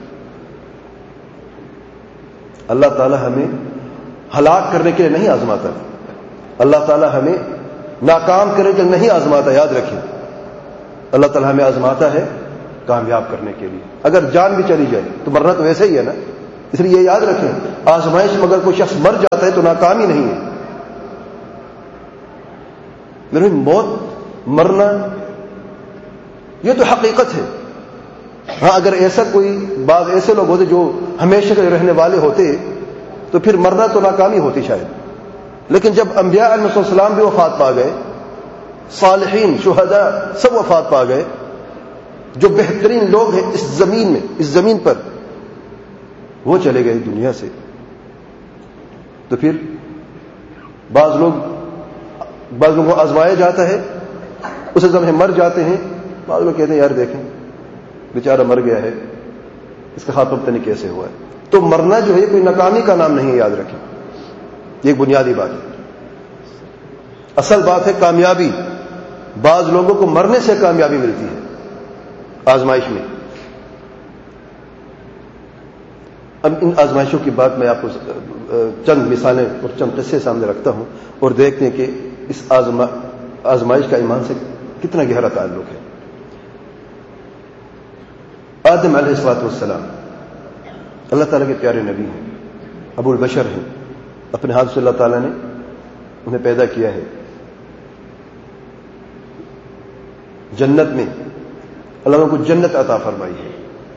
اللہ تعالیٰ ہمیں ہلاک کرنے کے لیے نہیں آزماتا، اللہ تعالیٰ ہمیں ناکام کرنے کے لیے نہیں آزماتا۔ یاد رکھیں اللہ تعالیٰ ہمیں آزماتا ہے کامیاب کرنے کے لیے۔ اگر جان بھی چلی جائے تو مرنا تو ویسے ہی ہے نا، اس لیے یہ یاد رکھیں آزمائش میں اگر کوئی شخص مر جاتا ہے تو ناکامی نہیں ہے۔ میرے موت مرنا یہ تو حقیقت ہے. ہاں اگر ایسا کوئی بعض ایسے لوگ ہوتے جو ہمیشہ کے رہنے والے ہوتے تو پھر مرنا تو ناکامی ہوتی شاید. لیکن جب انبیاء علیہ السلام بھی وفات پا گئے، صالحین شہداء سب وفات پا گئے، جو بہترین لوگ ہیں اس زمین میں اس زمین پر وہ چلے گئے دنیا سے، تو پھر بعض لوگ بعض لوگوں کو آزمایا جاتا ہے، اسے زمانے مر جاتے ہیں. بعض لوگ کہتے ہیں یار دیکھیں بیچارہ مر گیا ہے، اس کا خاتمہ پتہ نہیں کیسے ہوا ہے. تو مرنا جو ہے کوئی ناکامی کا نام نہیں ہے، یاد رکھیں یہ ایک بنیادی بات ہے. اصل بات ہے کامیابی. بعض لوگوں کو مرنے سے کامیابی ملتی ہے آزمائش میں. اب ان آزمائشوں کی بات میں آپ کو چند مثالیں اور چند قصے سامنے رکھتا ہوں اور دیکھتے ہیں کہ اس آزما آزمائش کا ایمان سے کتنا گہرا تعلق ہے. آدم علیہ الصلوۃ والسلام اللہ تعالیٰ کے پیارے نبی ہیں، ابو البشر ہیں. اپنے ہاتھ سے اللہ تعالیٰ نے انہیں پیدا کیا ہے. جنت میں اللہ نے ان کو جنت عطا فرمائی ہے.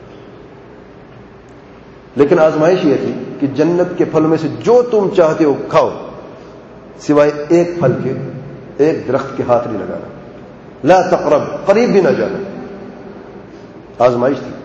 لیکن آزمائش یہ تھی کہ جنت کے پھلوں میں سے جو تم چاہتے ہو کھاؤ، سوائے ایک پھل کے ایک درخت کے ہاتھ نہیں لگانا. لا تقرب، قریب بھی نہ جانا. آزمائش تھی.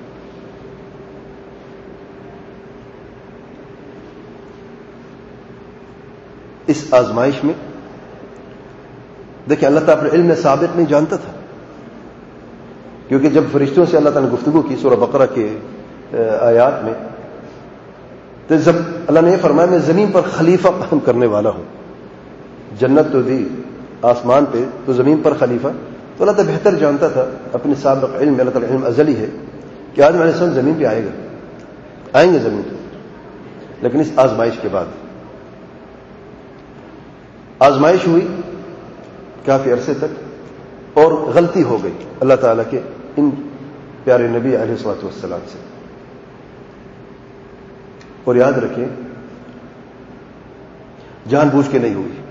اس آزمائش میں دیکھیں اللہ تعالیٰ اپنے علم سابق نہیں جانتا تھا، کیونکہ جب فرشتوں سے اللہ تعالیٰ نے گفتگو کی سورہ بقرہ کے آیات میں، تو جب اللہ نے یہ فرمایا میں زمین پر خلیفہ قائم کرنے والا ہوں. جنت تو دی آسمان پہ، تو زمین پر خلیفہ. تو اللہ تعالیٰ بہتر جانتا تھا اپنے سابق علم، اللہ تعالیٰ علم ازلی ہے کہ آدم علیہ السلام زمین پہ آئے گا، آئیں گے زمین پہ. لیکن اس آزمائش کے بعد آزمائش ہوئی کافی عرصے تک اور غلطی ہو گئی اللہ تعالیٰ کے ان پیارے نبی علیہ الصلوۃ والسلام سے. اور یاد رکھیں جان بوجھ کے نہیں ہوئی.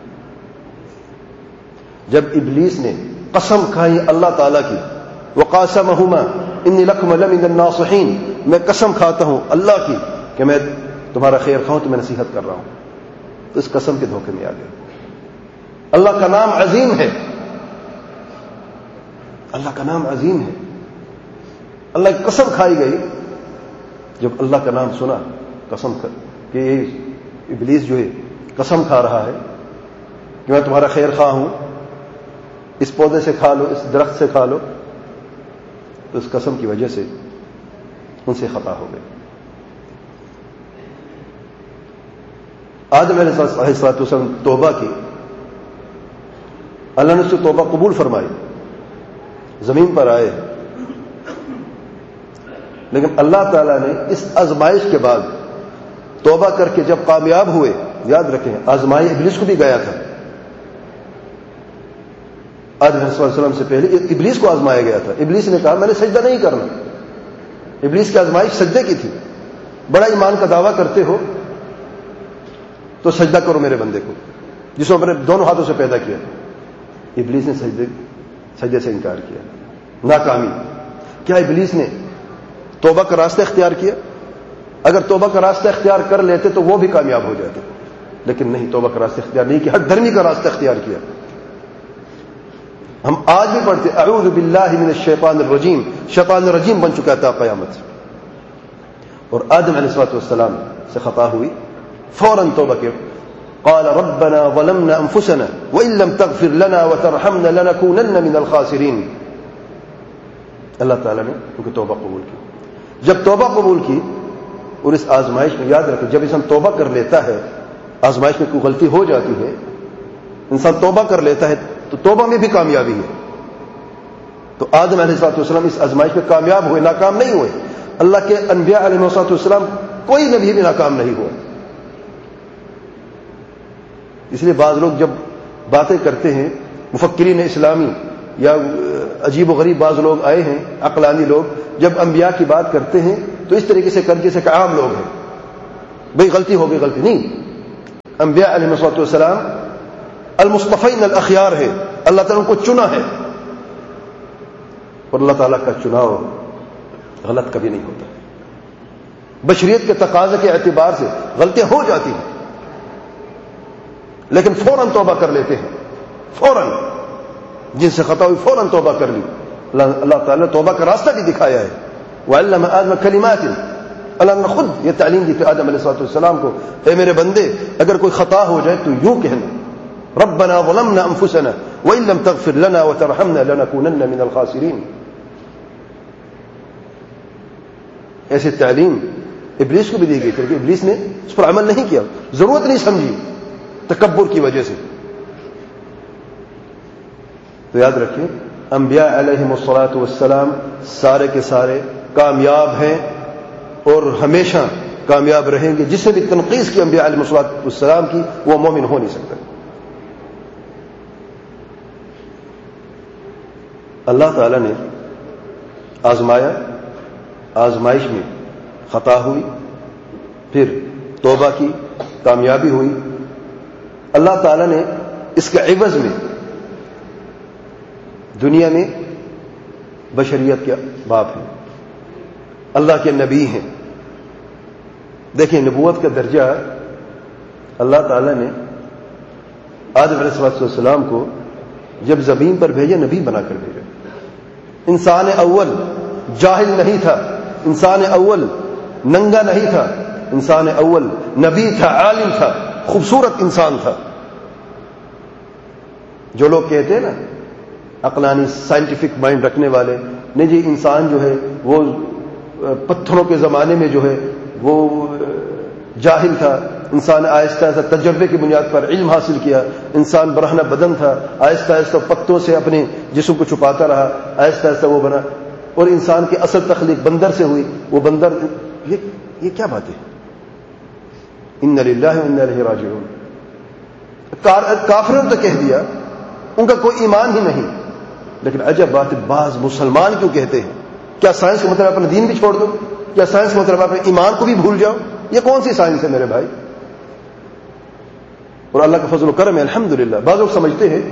جب ابلیس نے قسم کھائی اللہ تعالیٰ کی، وَقَاسَمَهُمَا إِنِّي لَكُمَ لَمِنَ النَّاصِحِينَ، میں قسم کھاتا ہوں اللہ کی کہ میں تمہارا خیر خواہوں، تو میں نصیحت کر رہا ہوں. تو اس قسم کے دھوکے میں آ گئے. اللہ کا نام عظیم ہے، اللہ کا نام عظیم ہے. اللہ کی قسم کھائی گئی. جب اللہ کا نام سنا قسم کر کہ یہ ابلیس جو ہے قسم کھا رہا ہے کہ میں تمہارا خیر خواہ ہوں، اس پودے سے کھا لو، اس درخت سے کھا لو، تو اس قسم کی وجہ سے ان سے خطا ہو گئی. آدم علیہ السلام توبہ کی، اللہ نے اس سے توبہ قبول فرمائی، زمین پر آئے. لیکن اللہ تعالیٰ نے اس آزمائش کے بعد توبہ کر کے جب کامیاب ہوئے، یاد رکھیں آزمائی ابلیس کو بھی گیا تھا. آدم علیہ السلام سے پہلے ابلیس کو آزمایا گیا تھا. ابلیس نے کہا میں نے سجدہ نہیں کرنا. ابلیس کی آزمائش سجدے کی تھی. بڑا ایمان کا دعویٰ کرتے ہو تو سجدہ کرو میرے بندے کو جس کو میں نے دونوں ہاتھوں سے پیدا کیا. ابلیس نے سجدے سجدے سے انکار کیا، ناکامی. کیا ابلیس نے توبہ کا راستہ اختیار کیا؟ اگر توبہ کا راستہ اختیار کر لیتے تو وہ بھی کامیاب ہو جاتے، لیکن نہیں، توبہ کا راستہ اختیار نہیں کیا، ہر دھرمی کا راستہ اختیار کیا. ہم آج بھی پڑھتے اعوذ باللہ من الشیطان الرجیم، شیطان الرجیم بن چکا تھا قیامت. اور آدم علیہ الصلوۃ والسلام سے خطا ہوئی، فوراً توبہ کی. قال ربنا ظلمنا انفسنا وان لم تغفر لنا وترحمنا لنكونن من الخاسرین. اللہ تعالیٰ نے ان کی توبہ قبول کی. جب توبہ قبول کی اور اس آزمائش میں، یاد رکھیں جب انسان توبہ کر لیتا ہے، آزمائش میں کوئی غلطی ہو جاتی ہے، انسان توبہ کر لیتا ہے تو توبہ میں بھی کامیابی ہے. تو آدم علیہ السلام اس آزمائش میں کامیاب ہوئے، ناکام نہیں ہوئے. اللہ کے انبیاء علیہ السلام کوئی نبی بھی ناکام نہیں ہوا. اس لیے بعض لوگ جب باتیں کرتے ہیں، مفکرین اسلامی یا عجیب و غریب بعض لوگ آئے ہیں، عقلانی لوگ، جب انبیاء کی بات کرتے ہیں تو اس طریقے سے کر جیسے کہ عام لوگ ہیں، بھئی غلطی ہو گئی، غلطی نہیں. انبیاء علیہ السلام المصطفین الاخیار ہے، اللہ تعالیٰ ان کو چنا ہے. اور اللہ تعالیٰ کا چناؤ غلط کبھی نہیں ہوتا. بشریت کے تقاضے کے اعتبار سے غلطیاں ہو جاتی ہیں لیکن فوراً توبہ کر لیتے ہیں. فوراً جن سے خطا ہوئی فوراً توبہ کر لی. اللہ تعالیٰ نے توبہ کا راستہ بھی دکھایا ہے. وَعَلَّمَ آدَمَ كَلِمَاتٍ، اللہ نے خود یہ تعلیم دی تھی آدم علیہ السلام کو، اے میرے بندے اگر کوئی خطا ہو جائے تو یوں کہنا ربنا ظلمنا انفسنا وان لم تغفر لنا وترحمنا لنكونن من الخاسرین. ایسی تعلیم ابلیس کو بھی دی گئی تھی کہ ابلیس نے اس پر عمل نہیں کیا، ضرورت نہیں سمجھی تکبر کی وجہ سے. تو یاد رکھیں انبیاء علیہم الصلاۃ والسلام سارے کے سارے کامیاب ہیں اور ہمیشہ کامیاب رہیں گے. جس سے بھی تنقیص کی انبیاء علیہم الصلاۃ والسلام کی وہ مومن ہو نہیں سکتا. اللہ تعالی نے آزمایا، آزمائش میں خطا ہوئی، پھر توبہ کی، کامیابی ہوئی. اللہ تعالی نے اس کے عوض میں دنیا میں بشریت کے باپ ہیں، اللہ کے نبی ہیں. دیکھیں نبوت کا درجہ اللہ تعالی نے آدم علیہ السلام کو جب زمین پر بھیجا نبی بنا کر بھیجا. انسان اول جاہل نہیں تھا، انسان اول ننگا نہیں تھا، انسان اول نبی تھا، عالم تھا، خوبصورت انسان تھا. جو لوگ کہتے ہیں نا عقلانی سائنٹیفک مائنڈ رکھنے والے، نہیں جی انسان جو ہے وہ پتھروں کے زمانے میں جو ہے وہ جاہل تھا، انسان آہستہ آہستہ تجربے کی بنیاد پر علم حاصل کیا، انسان برہنہ بدن تھا، آہستہ آہستہ پتوں سے اپنے جسم کو چھپاتا رہا، آہستہ آہستہ وہ بنا، اور انسان کی اصل تخلیق بندر سے ہوئی. وہ بندر یہ یہ کیا بات ہے؟ ان للہ و انا الیہ راجعون. کافروں نے تو کہہ دیا، ان کا کوئی ایمان ہی نہیں. لیکن عجب بات ہے بعض مسلمان کیوں کہتے ہیں کیا سائنس کا مطلب اپنا دین بھی چھوڑ دو؟ کیا سائنس کا مطلب اپنے ایمان کو بھی بھول جاؤ؟ یہ کون سی سائنس ہے میرے بھائی؟ اور اللہ کا فضل و کرم ہے الحمدللہ. بعض لوگ سمجھتے ہیں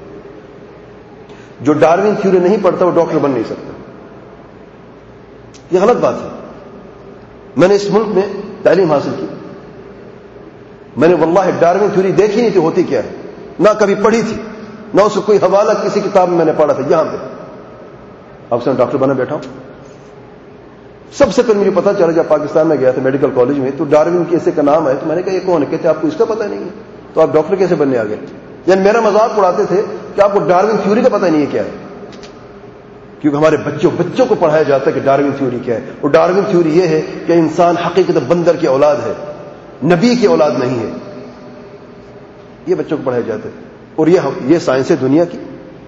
جو ڈاروین تھیوری نہیں پڑھتا وہ ڈاکٹر بن نہیں سکتا. یہ غلط بات ہے. میں نے اس ملک میں تعلیم حاصل کی، میں نے واللہ ڈاروین تھیوری دیکھی نہیں تھی ہوتی کیا ہے، نہ کبھی پڑھی تھی، نہ اس کو کوئی حوالہ کسی کتاب میں میں نے پڑھا تھا. یہاں پہ اب سے میں ڈاکٹر بنا بیٹھا ہوں. سب سے پہلے مجھے پتا چلا جب پاکستان میں گیا تھا میڈیکل کالج میں تو ڈاروین کیسے کا نام ہے، تو میں نے کہا یہ کون ہے؟ کہتے آپ کو اس کا پتہ نہیں ہے تو آپ ڈاکٹر کیسے بننے آ گئے؟ یعنی میرا مذاق اڑاتے تھے کہ آپ کو ڈاروین تھیوری کا پتہ نہیں ہے کیا ہے، کیونکہ ہمارے بچوں بچوں کو پڑھایا جاتا ہے کہ ڈاروین تھیوری کیا ہے. اور ڈاروین تھیوری یہ ہے کہ انسان حقیقت بندر کی اولاد ہے، نبی کی اولاد نہیں ہے. یہ بچوں کو پڑھایا جاتا ہے. اور یہ یہ سائنس ہے دنیا کی.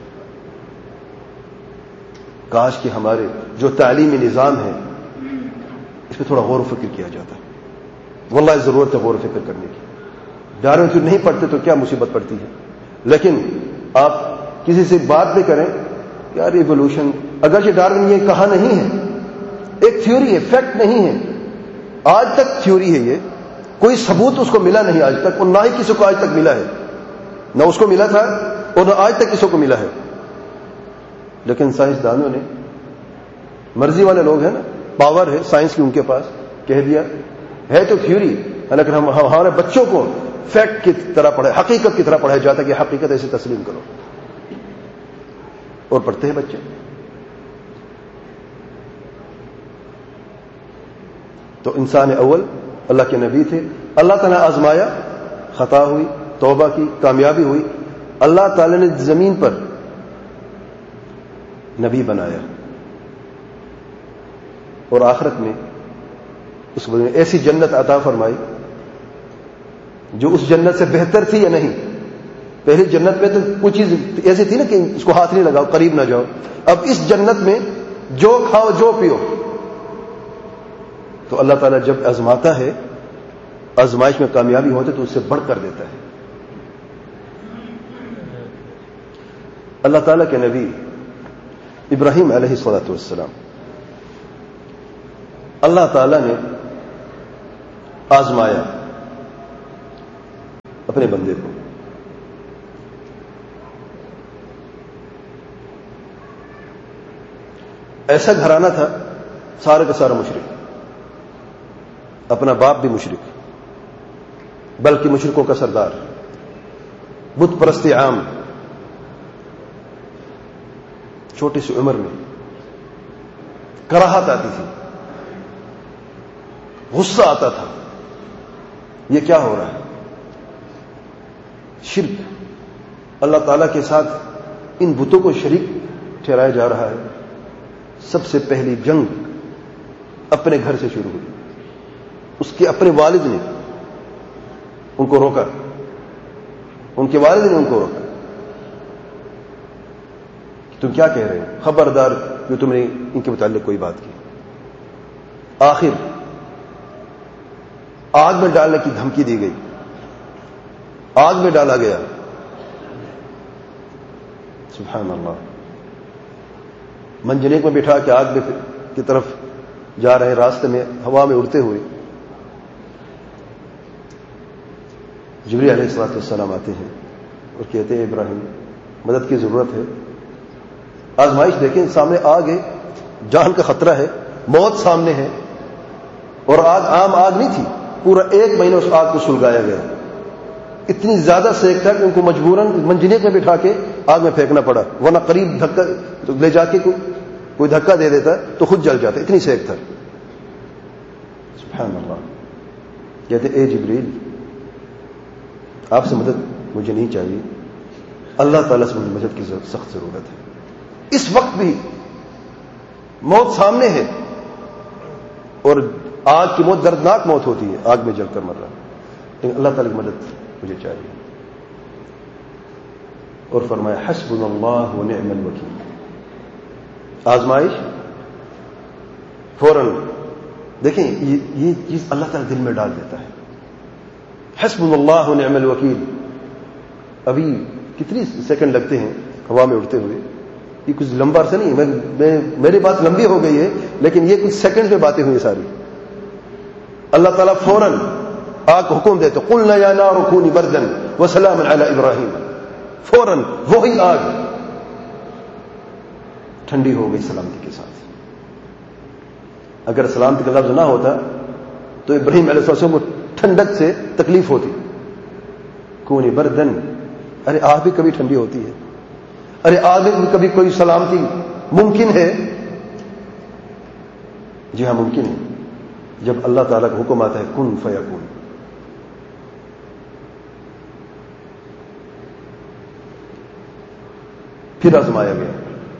کاش کہ ہمارے جو تعلیمی نظام ہے اس پہ تھوڑا غور و فکر کیا جاتا ہے. واللہ ضرورت ہے غور و فکر کرنے کی. ڈاروین تھیوری نہیں پڑھتے تو کیا مصیبت پڑتی ہے. لیکن آپ کسی سے بات بھی کریں یار ایوولوشن، اگرچہ ڈاروین یہ کہا نہیں ہے، ایک تھیوری ہے، فیکٹ نہیں ہے. آج تک تھیوری ہے، یہ کوئی ثبوت اس کو ملا نہیں آج تک، اور نہ ہی کسی کو آج تک ملا ہے. نہ اس کو ملا تھا اور نہ آج تک کسی کو ملا ہے. لیکن سائنسدانوں نے، مرضی والے لوگ ہیں نا، پاور ہے سائنس کی ان کے پاس، کہہ دیا ہے تو تھیوری، لیکن ہم ہمارے بچوں کو فیکٹ کی طرح پڑھے، حقیقت کی طرح پڑھایا جاتا ہے کہ حقیقت ایسے تسلیم کرو. اور پڑھتے ہیں بچے. تو انسان اول اللہ کے نبی تھے. اللہ تعالیٰ نے آزمایا، خطا ہوئی، توبہ کی، کامیابی ہوئی. اللہ تعالیٰ نے زمین پر نبی بنایا اور آخرت میں اس کو ایسی جنت عطا فرمائی جو اس جنت سے بہتر تھی یا نہیں. پہلی جنت میں تو کچھ چیز ایسی تھی نا کہ اس کو ہاتھ نہیں لگاؤ، قریب نہ جاؤ. اب اس جنت میں جو کھاؤ جو پیو. تو اللہ تعالیٰ جب آزماتا ہے، آزمائش میں کامیابی ہوتے تو اس سے بڑھ کر دیتا ہے. اللہ تعالیٰ کے نبی ابراہیم علیہ الصلوۃ والسلام، اللہ تعالیٰ نے آزمایا اپنے بندے کو. ایسا گھرانہ تھا سارے کا سارا مشرک، اپنا باپ بھی مشرک، بلکہ مشرکوں کا سردار، بت پرستی عام، چھوٹی سی عمر میں کراہت آتی تھی، غصہ آتا تھا، یہ کیا ہو رہا ہے؟ شرک، اللہ تعالیٰ کے ساتھ ان بتوں کو شریک ٹھہرایا جا رہا ہے۔ سب سے پہلی جنگ اپنے گھر سے شروع ہوئی، اس کے اپنے والد نے ان کو روکا، ان کے والد نے ان کو روکا، تم کیا کہہ رہے ہیں، خبردار جو تم نے ان کے متعلق کوئی بات کی۔ آخر آگ میں ڈالنے کی دھمکی دی گئی، آگ میں ڈالا گیا، سبحان اللہ، منجنیق میں بٹھا کے آگ میں کی طرف جا رہے، راستے میں ہوا میں اڑتے ہوئے جبریل علیہ الصلوۃ والسلام آتے ہیں اور کہتے ہیں ابراہیم مدد کی ضرورت ہے۔ آزمائش دیکھیں، سامنے آگ ہے، جان کا خطرہ ہے، موت سامنے ہے، اور آگ عام آگ نہیں تھی، پورا ایک مہینہ اس آگ کو سلگایا گیا، اتنی زیادہ سیک تھا کہ ان کو مجبوراً منجنیق میں بٹھا کے آگ میں پھینکنا پڑا، ورنہ قریب دھکا لے جا کے کوئی دھکا دے دیتا تو خود جل جاتا، اتنی سیک تھا۔ سبحان اللہ، کہتے اے جبریل آپ سے مدد مجھے نہیں چاہیے، اللہ تعالیٰ سے مجھے مدد کی سخت ضرورت ہے۔ اس وقت بھی موت سامنے ہے، اور آگ کی موت دردناک موت ہوتی ہے، آگ میں جل کر مر رہا، لیکن اللہ تعالیٰ کی مدد مجھے چاہیے۔ اور فرمایا حسبنا اللہ ونعم الوکیل۔ آزمائش فوراً دیکھیں یہ چیز اللہ تعالیٰ دل میں ڈال دیتا ہے، حسبنا اللہ ونعم الوکیل۔ ابھی کتنی سیکنڈ لگتے ہیں ہوا میں اڑتے ہوئے، یہ کچھ لمبا عرصہ نہیں، میں, میں میری بات لمبی ہو گئی ہے، لیکن یہ کچھ سیکنڈ میں باتیں ہوئی ساری۔ اللہ تعالیٰ فوراً آگ کو حکم دیتے قلنا یا نار کونی بردا وسلاما علی ابراہیم، فوراً وہی آگ ٹھنڈی ہو گئی سلامتی کے ساتھ۔ اگر سلامتی کا لفظ نہ ہوتا تو ابراہیم علیہ السلام کو ٹھنڈک سے تکلیف ہوتی، کونی بردن، ارے آگ بھی کبھی ٹھنڈی ہوتی ہے، ارے آگ میں کبھی کوئی سلامتی ممکن ہے؟ جی ہاں ممکن ہے، جب اللہ تعالیٰ کا حکم آتا ہے کن فیکون۔ پھر آزمایا گیا،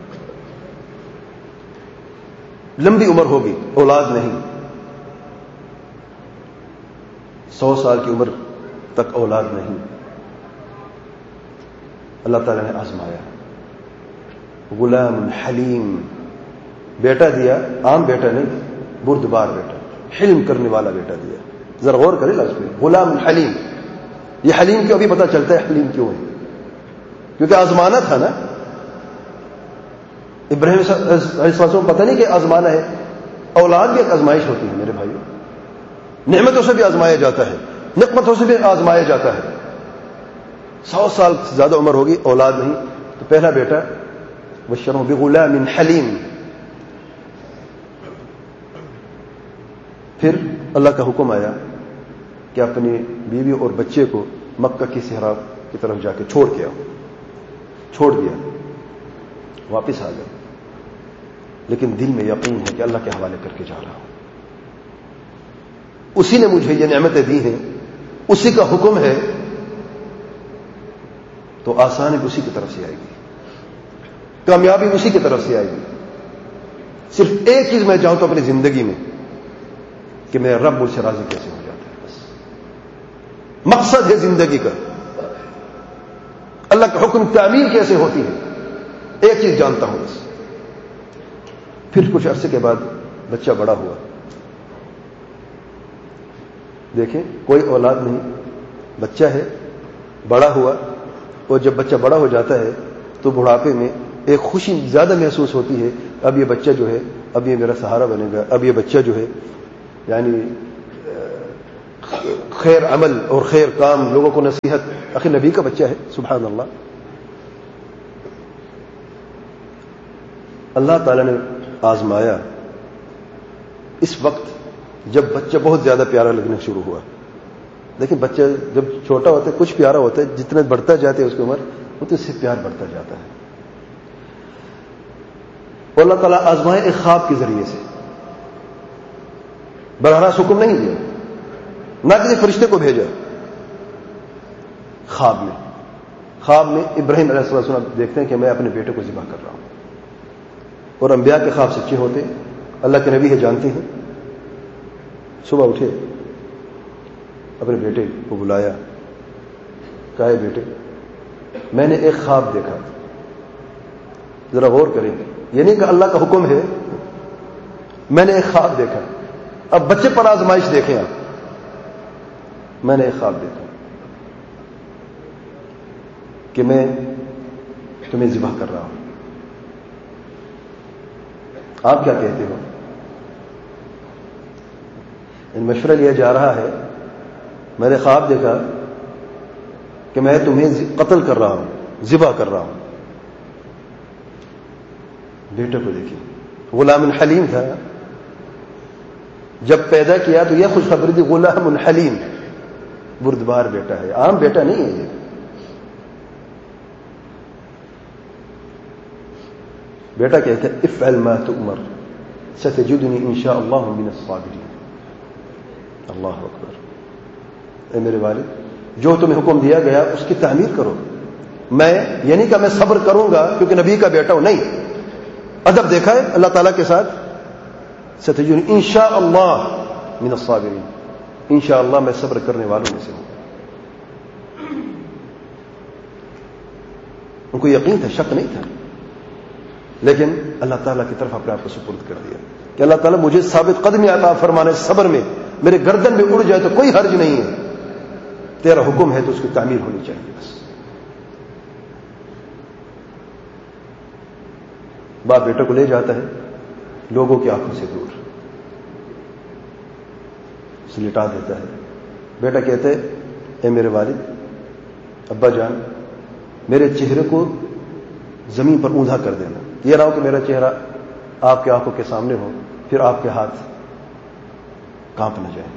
لمبی عمر ہوگی، اولاد نہیں، سو سال کی عمر تک اولاد نہیں، اللہ تعالیٰ نے آزمایا۔ غلام حلیم، بیٹا دیا، عام بیٹا نہیں، بردبار بیٹا، حلم کرنے والا بیٹا دیا۔ ذرا غور کرے لفظ پہ، غلام حلیم۔ یہ حلیم کیوں ابھی پتہ چلتا ہے حلیم کیوں ہے؟ کیونکہ آزمانا تھا نا۔ ابراہیم علیہ السلام پتہ نہیں کہ آزمانا ہے، اولاد بھی ایک آزمائش ہوتی ہے میرے بھائیو، نعمتوں سے بھی آزمایا جاتا ہے، نقمتوں سے بھی آزمایا جاتا ہے۔ سو سال سے زیادہ عمر ہوگی، اولاد نہیں، تو پہلا بیٹا بشرہ بغلام حلیم۔ پھر اللہ کا حکم آیا کہ اپنی بیوی اور بچے کو مکہ کی صحرا کی طرف جا کے چھوڑ کے آؤ۔ چھوڑ دیا، واپس آ گئے، لیکن دل میں یقین ہے کہ اللہ کے حوالے کر کے جا رہا ہوں، اسی نے مجھے یہ نعمتیں دی ہیں، اسی کا حکم ہے، تو آسانی اسی کی طرف سے آئے گی، کامیابی اسی کی طرف سے آئے گی۔ صرف ایک چیز میں چاہوں تو اپنی زندگی میں کہ میرا رب مجھ سے راضی کیسے ہو جاتا ہے، بس مقصد ہے زندگی کا، اللہ کا حکم تعمیل کیسے ہوتی ہے، ایک چیز جانتا ہوں بس۔ پھر کچھ عرصے کے بعد بچہ بڑا ہوا، دیکھیں کوئی اولاد نہیں، بچہ ہے، بڑا ہوا، اور جب بچہ بڑا ہو جاتا ہے تو بڑھاپے میں ایک خوشی زیادہ محسوس ہوتی ہے، اب یہ بچہ جو ہے اب یہ میرا سہارا بنے گا، اب یہ بچہ جو ہے یعنی خیر عمل اور خیر کام، لوگوں کو نصیحت، آخر نبی کا بچہ ہے، سبحان اللہ۔ اللہ تعالیٰ نے آزمایا اس وقت جب بچہ بہت زیادہ پیارا لگنا شروع ہوا. دیکھیں بچہ جب چھوٹا ہوتا ہے کچھ پیارا ہوتا ہے, جتنا بڑھتا جاتا ہے اس کی عمر اتنا اس سے پیار بڑھتا جاتا ہے. اور اللہ تعالیٰ آزمائے ایک خواب کے ذریعے سے, براہ راست حکم نہیں دیا, نہ کسی فرشتے کو بھیجا. خواب میں خواب میں ابراہیم علیہ السلام دیکھتے ہیں کہ میں اپنے بیٹے کو ذبح کر رہا ہوں. اور انبیاء کے خواب سچے ہوتے, اللہ کے نبی ہے جانتے ہیں. صبح اٹھے, اپنے بیٹے کو بلایا, کہا ہے بیٹے میں نے ایک خواب دیکھا, ذرا غور کریں. یہ نہیں کہ اللہ کا حکم ہے, میں نے ایک خواب دیکھا. اب بچے پر آزمائش دیکھیں آپ. میں نے ایک خواب دیکھا کہ میں تمہیں ذبح کر رہا ہوں. آپ کیا کہتے ہو؟ ان مشورہ لیا جا رہا ہے, میں نے خواب دیکھا کہ میں تمہیں قتل کر رہا ہوں, ذبح کر رہا ہوں. بیٹے کو دیکھیں, غلام حلیم تھا. جب پیدا کیا تو یہ خوشخبری تھی, غلام حلیم, بردبار بیٹا ہے, عام بیٹا نہیں ہے یہ. بیٹا کہتا ہے افعل ما تؤمر ستجدنی انشاء اللہ من الصابرین. اللہ اکبر. اے میرے والد جو تمہیں حکم دیا گیا اس کی تعمیر کرو. میں یعنی کہ میں صبر کروں گا کیونکہ نبی کا بیٹا ہوں, نہیں. ادب دیکھا ہے اللہ تعالیٰ کے ساتھ. ستجدنی انشاء اللہ من الصابرین, انشاء اللہ میں صبر کرنے والوں میں سے ہوں. ان کو یقین تھا, شک نہیں تھا, لیکن اللہ تعالیٰ کی طرف اپنے آپ کو سپرد کر دیا کہ اللہ تعالیٰ مجھے ثابت قدمی عطا فرمانے, صبر میں میرے گردن میں اڑ جائے تو کوئی حرج نہیں ہے, تیرا حکم ہے تو اس کی تعمیر ہونی چاہیے. بس باپ بیٹے کو لے جاتا ہے لوگوں کی آنکھوں سے دور, اسے لٹا دیتا ہے. بیٹا کہتے اے میرے والد ابا جان میرے چہرے کو زمین پر اوندا کر دینا, یہ نہ ہو کہ میرا چہرہ آپ کی آنکھوں کے سامنے ہو پھر آپ کے ہاتھ کانپ نہ جائیں.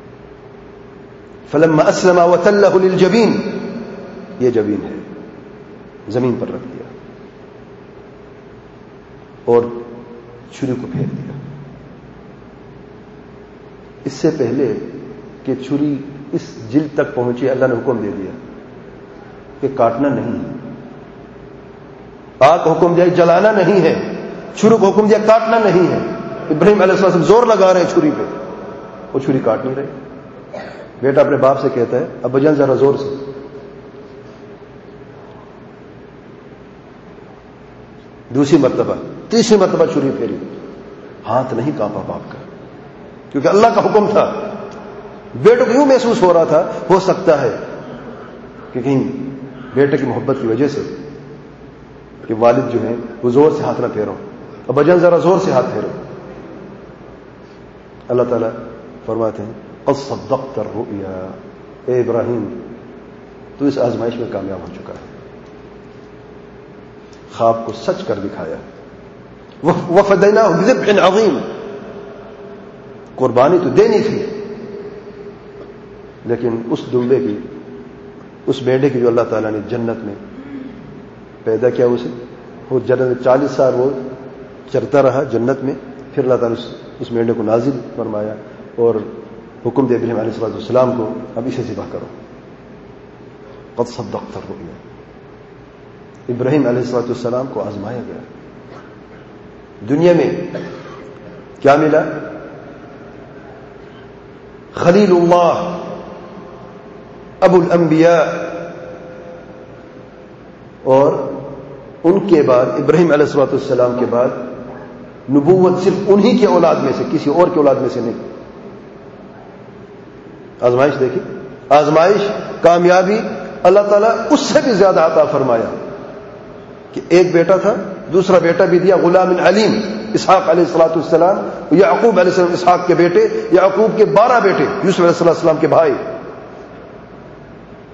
فلما اسلم وتلہ للجبین, یہ جبین ہے, زمین پر رکھ دیا اور چھری کو پھیر دیا. اس سے پہلے کہ چھری اس جلد تک پہنچی اللہ نے حکم دے دیا کہ کاٹنا نہیں ہے. آگ کو حکم دیا جلانا نہیں ہے, چھری کو حکم دیا کاٹنا نہیں ہے. ابراہیم علیہ السلام زور لگا رہے ہیں چھری پہ, وہ چھری کاٹ نہیں رہے. بیٹا اپنے باپ سے کہتا ہے ابا جان ذرا زور سے. دوسری مرتبہ, تیسری مرتبہ چھری پھیری, ہاتھ نہیں کانپا باپ کا, کیونکہ اللہ کا حکم تھا. بیٹے کو یوں محسوس ہو رہا تھا ہو سکتا ہے کہ کہیں بیٹے کی محبت کی وجہ سے کہ والد جو ہیں وہ زور سے ہاتھ نہ پھیرو, ابا جان ذرا زور سے ہاتھ پھیرو. اللہ تعالیٰ فرماتے ہیں قد صدقت الرؤیا, اے ابراہیم تو اس آزمائش میں کامیاب ہو چکا ہے, خواب کو سچ کر دکھایا. وفدیناہ بذبح عظیم, قربانی تو دینی تھی لیکن اس دمبے کی, اس بیٹے کی جو اللہ تعالیٰ نے جنت میں پیدا کیا اسے, وہ جنت میں چالیس سال وہ چرتا رہا جنت میں. پھر اللہ تعالیٰ اس میڈے کو نازل فرمایا اور حکم دے ابراہیم علیہ السلام کو اب اسے ذبح کرو. قد صدقت الرؤیا. ابراہیم علیہ السلام کو آزمایا گیا. دنیا میں کیا ملا؟ خلیل اللہ, ابو الانبیاء, اور ان کے بعد ابراہیم علیہ السلام کے بعد نبوت صرف انہی کی اولاد میں سے, کسی اور کی اولاد میں سے نہیں. آزمائش دیکھیں, آزمائش کامیابی اللہ تعالیٰ اس سے بھی زیادہ عطا فرمایا کہ ایک بیٹا تھا, دوسرا بیٹا بھی دیا غلام علیم, اسحاق علیہ الصلوۃ والسلام, یعقوب علیہ السلام اسحاق کے بیٹے, یعقوب کے بارہ بیٹے, یوسف علیہ السلام کے بھائی.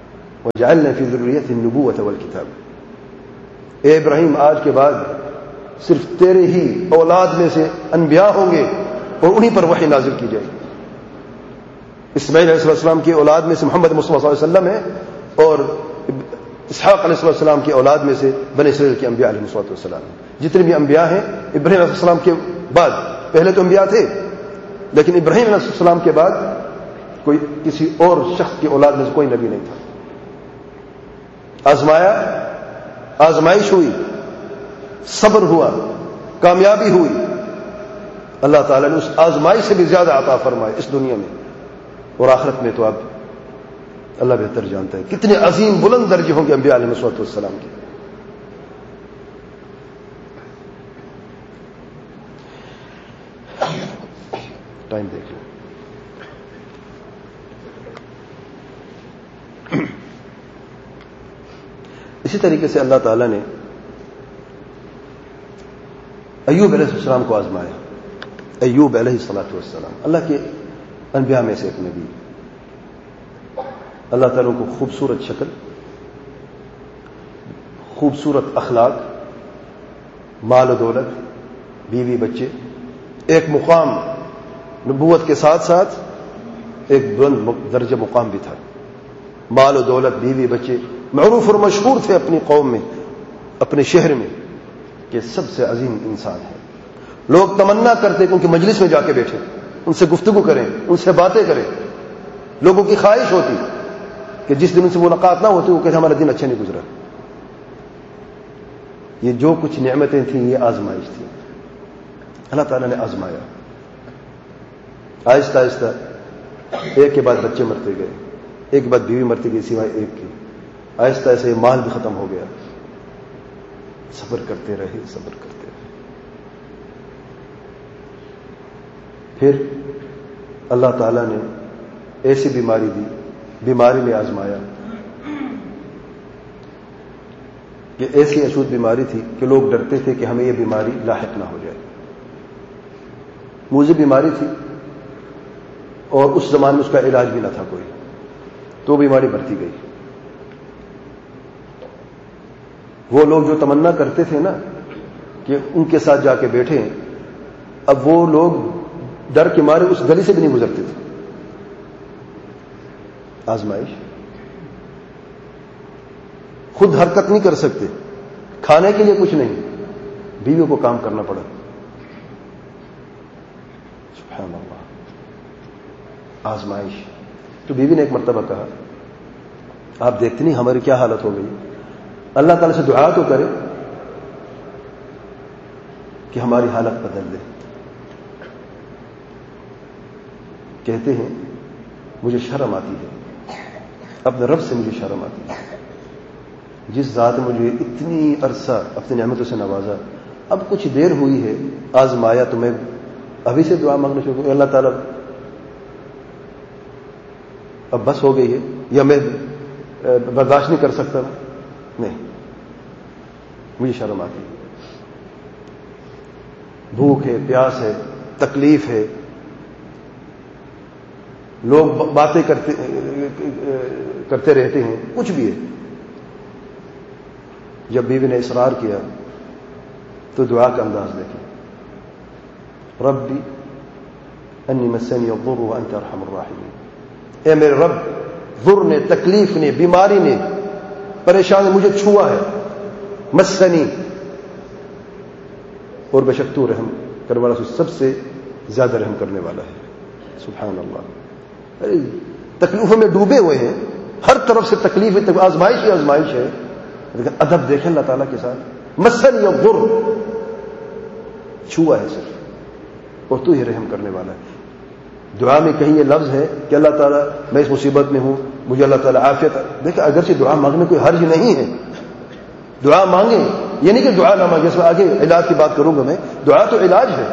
وجعلنا فی ذریتہ النبوۃ والکتاب. اے ابراہیم آج کے بعد صرف تیرے ہی اولاد میں سے انبیاء ہوں گے اور انہی پر وحی نازل کی جائے گی. اسماعیل علیہ السلام کی اولاد میں سے محمد مصطفیٰ صلی اللہ علیہ وسلم ہے اور اسحاق علیہ السلام کی اولاد میں سے بنی اسرائیل کے انبیاء علیہ السلام. جتنے بھی انبیاء ہیں ابراہیم علیہ السلام کے بعد، پہلے تو انبیاء تھے لیکن ابراہیم علیہ السلام کے بعد کوئی کسی اور شخص کی اولاد میں سے کوئی نبی نہیں تھا. آزمایا، آزمائش ہوئی، صبر ہوا، کامیابی ہوئی. اللہ تعالیٰ نے اس آزمائش سے بھی زیادہ عطا فرمائے اس دنیا میں اور آخرت میں. تو اب اللہ بہتر جانتا ہے کتنے عظیم بلند درجے ہوں گے انبیاء علیہ السلام کے. ٹائم دیکھ لیں. اسی طریقے سے اللہ تعالیٰ نے ایوب علیہ السلام کو آزمایا. ایوب علیہ الصلوۃ والسلام اللہ کے انبیاء میں سے ایک نبی. اللہ تعالیٰ کو خوبصورت شکل، خوبصورت اخلاق، مال و دولت، بیوی بچے، ایک مقام نبوت کے ساتھ ساتھ ایک بلند درجہ مقام بھی تھا. مال و دولت، بیوی بچے، معروف اور مشہور تھے اپنی قوم میں، اپنے شہر میں کہ سب سے عظیم انسان ہے. لوگ تمنا کرتے کہ ان کی مجلس میں جا کے بیٹھیں، ان سے گفتگو کریں، ان سے باتیں کریں. لوگوں کی خواہش ہوتی کہ جس دن ان سے ملاقات نہ ہوتی وہ کہتے ہمارا دن اچھا نہیں گزرا. یہ جو کچھ نعمتیں تھیں یہ آزمائش تھی. اللہ تعالیٰ نے آزمایا. آہستہ آہستہ ایک کے بعد بچے مرتے گئے، ایک کے بعد بیوی مرتی گئی سوائے ایک کی. آہستہ آہستہ مال بھی ختم ہو گیا. صبر کرتے رہے، صبر کرتے رہے. پھر اللہ تعالیٰ نے ایسی بیماری دی، بیماری میں آزمایا کہ ایسی اشود بیماری تھی کہ لوگ ڈرتے تھے کہ ہمیں یہ بیماری لاحق نہ ہو جائے. مجھے بیماری تھی اور اس زمانے میں اس کا علاج بھی نہ تھا کوئی، تو بیماری بڑھتی گئی. وہ لوگ جو تمنا کرتے تھے نا کہ ان کے ساتھ جا کے بیٹھیں، اب وہ لوگ ڈر کے مارے اس گلی سے بھی نہیں گزرتے تھے. آزمائش. خود حرکت نہیں کر سکتے، کھانے کے لیے کچھ نہیں، بیویوں کو کام کرنا پڑا. سبحان اللہ. آزمائش. تو بیوی نے ایک مرتبہ کہا آپ دیکھتے نہیں ہماری کیا حالت ہو گئی، اللہ تعالی سے دعا تو کرے کہ ہماری حالت بدل دے. کہتے ہیں مجھے شرم آتی ہے، اپنے رب سے مجھے شرم آتی ہے. جس ذات نے مجھے اتنی عرصہ اپنی نعمتوں سے نوازا، اب کچھ دیر ہوئی ہے آزمایا تو میں ابھی سے دعا مانگنا شروع کروں، اللہ تعالیٰ اب بس ہو گئی ہے یا میں برداشت نہیں کر سکتا. نہیں، مجھے شرم آتی ہے. بھوک ہے، پیاس ہے، تکلیف ہے، لوگ باتیں کرتے کرتے رہتے ہیں، کچھ بھی ہے. جب بیوی نے اصرار کیا تو دعا کا انداز دیکھیں. ربی انی مسنی الضر وانت ارحم الراحمین. اے میرے رب، ضر نے، تکلیف نے، بیماری نے، پریشانی مجھے چھوا ہے. مسنی، اور بے شک تو رحم کرنے والا سب سے زیادہ رحم کرنے والا ہے. سبحان اللہ. ارے تکلیفوں میں ڈوبے ہوئے ہیں، ہر طرف سے تکلیف ہے، آزمائش ہی آزمائش ہے، لیکن ادب دیکھیں اللہ تعالیٰ کے ساتھ. مسنی الضر، چھوا ہے صرف، اور تو ہی رحم کرنے والا ہے. دعا میں کہیں یہ لفظ ہے کہ اللہ تعالیٰ میں اس مصیبت میں ہوں، مجھے اللہ تعالیٰ عافیت. دیکھیں اگرچہ دعا مانگنے کوئی حرج نہیں ہے، دعا مانگیں، یہ نہیں کہ دعا نہ مانگے. اس میں آگے علاج کی بات کروں گا میں. دعا تو علاج ہے،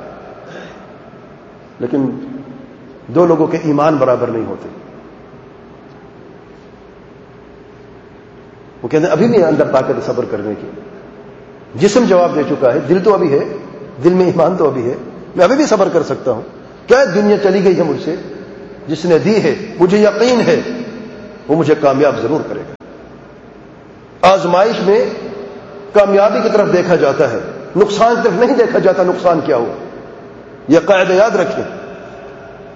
لیکن دو لوگوں کے ایمان برابر نہیں ہوتے. وہ کہتے ہیں ابھی بھی اندر طاقت ہے صبر کرنے کی. جسم جواب دے چکا ہے، دل تو ابھی ہے، دل میں ایمان تو ابھی ہے، میں ابھی بھی صبر کر سکتا ہوں. کیا دنیا چلی گئی ہے مجھ سے، جس نے دی ہے مجھے یقین ہے وہ مجھے کامیاب ضرور کرے گا. آزمائش میں کامیابی کی طرف دیکھا جاتا ہے، نقصان طرف نہیں دیکھا جاتا نقصان کیا ہوا. یہ قاعدہ یاد رکھیں.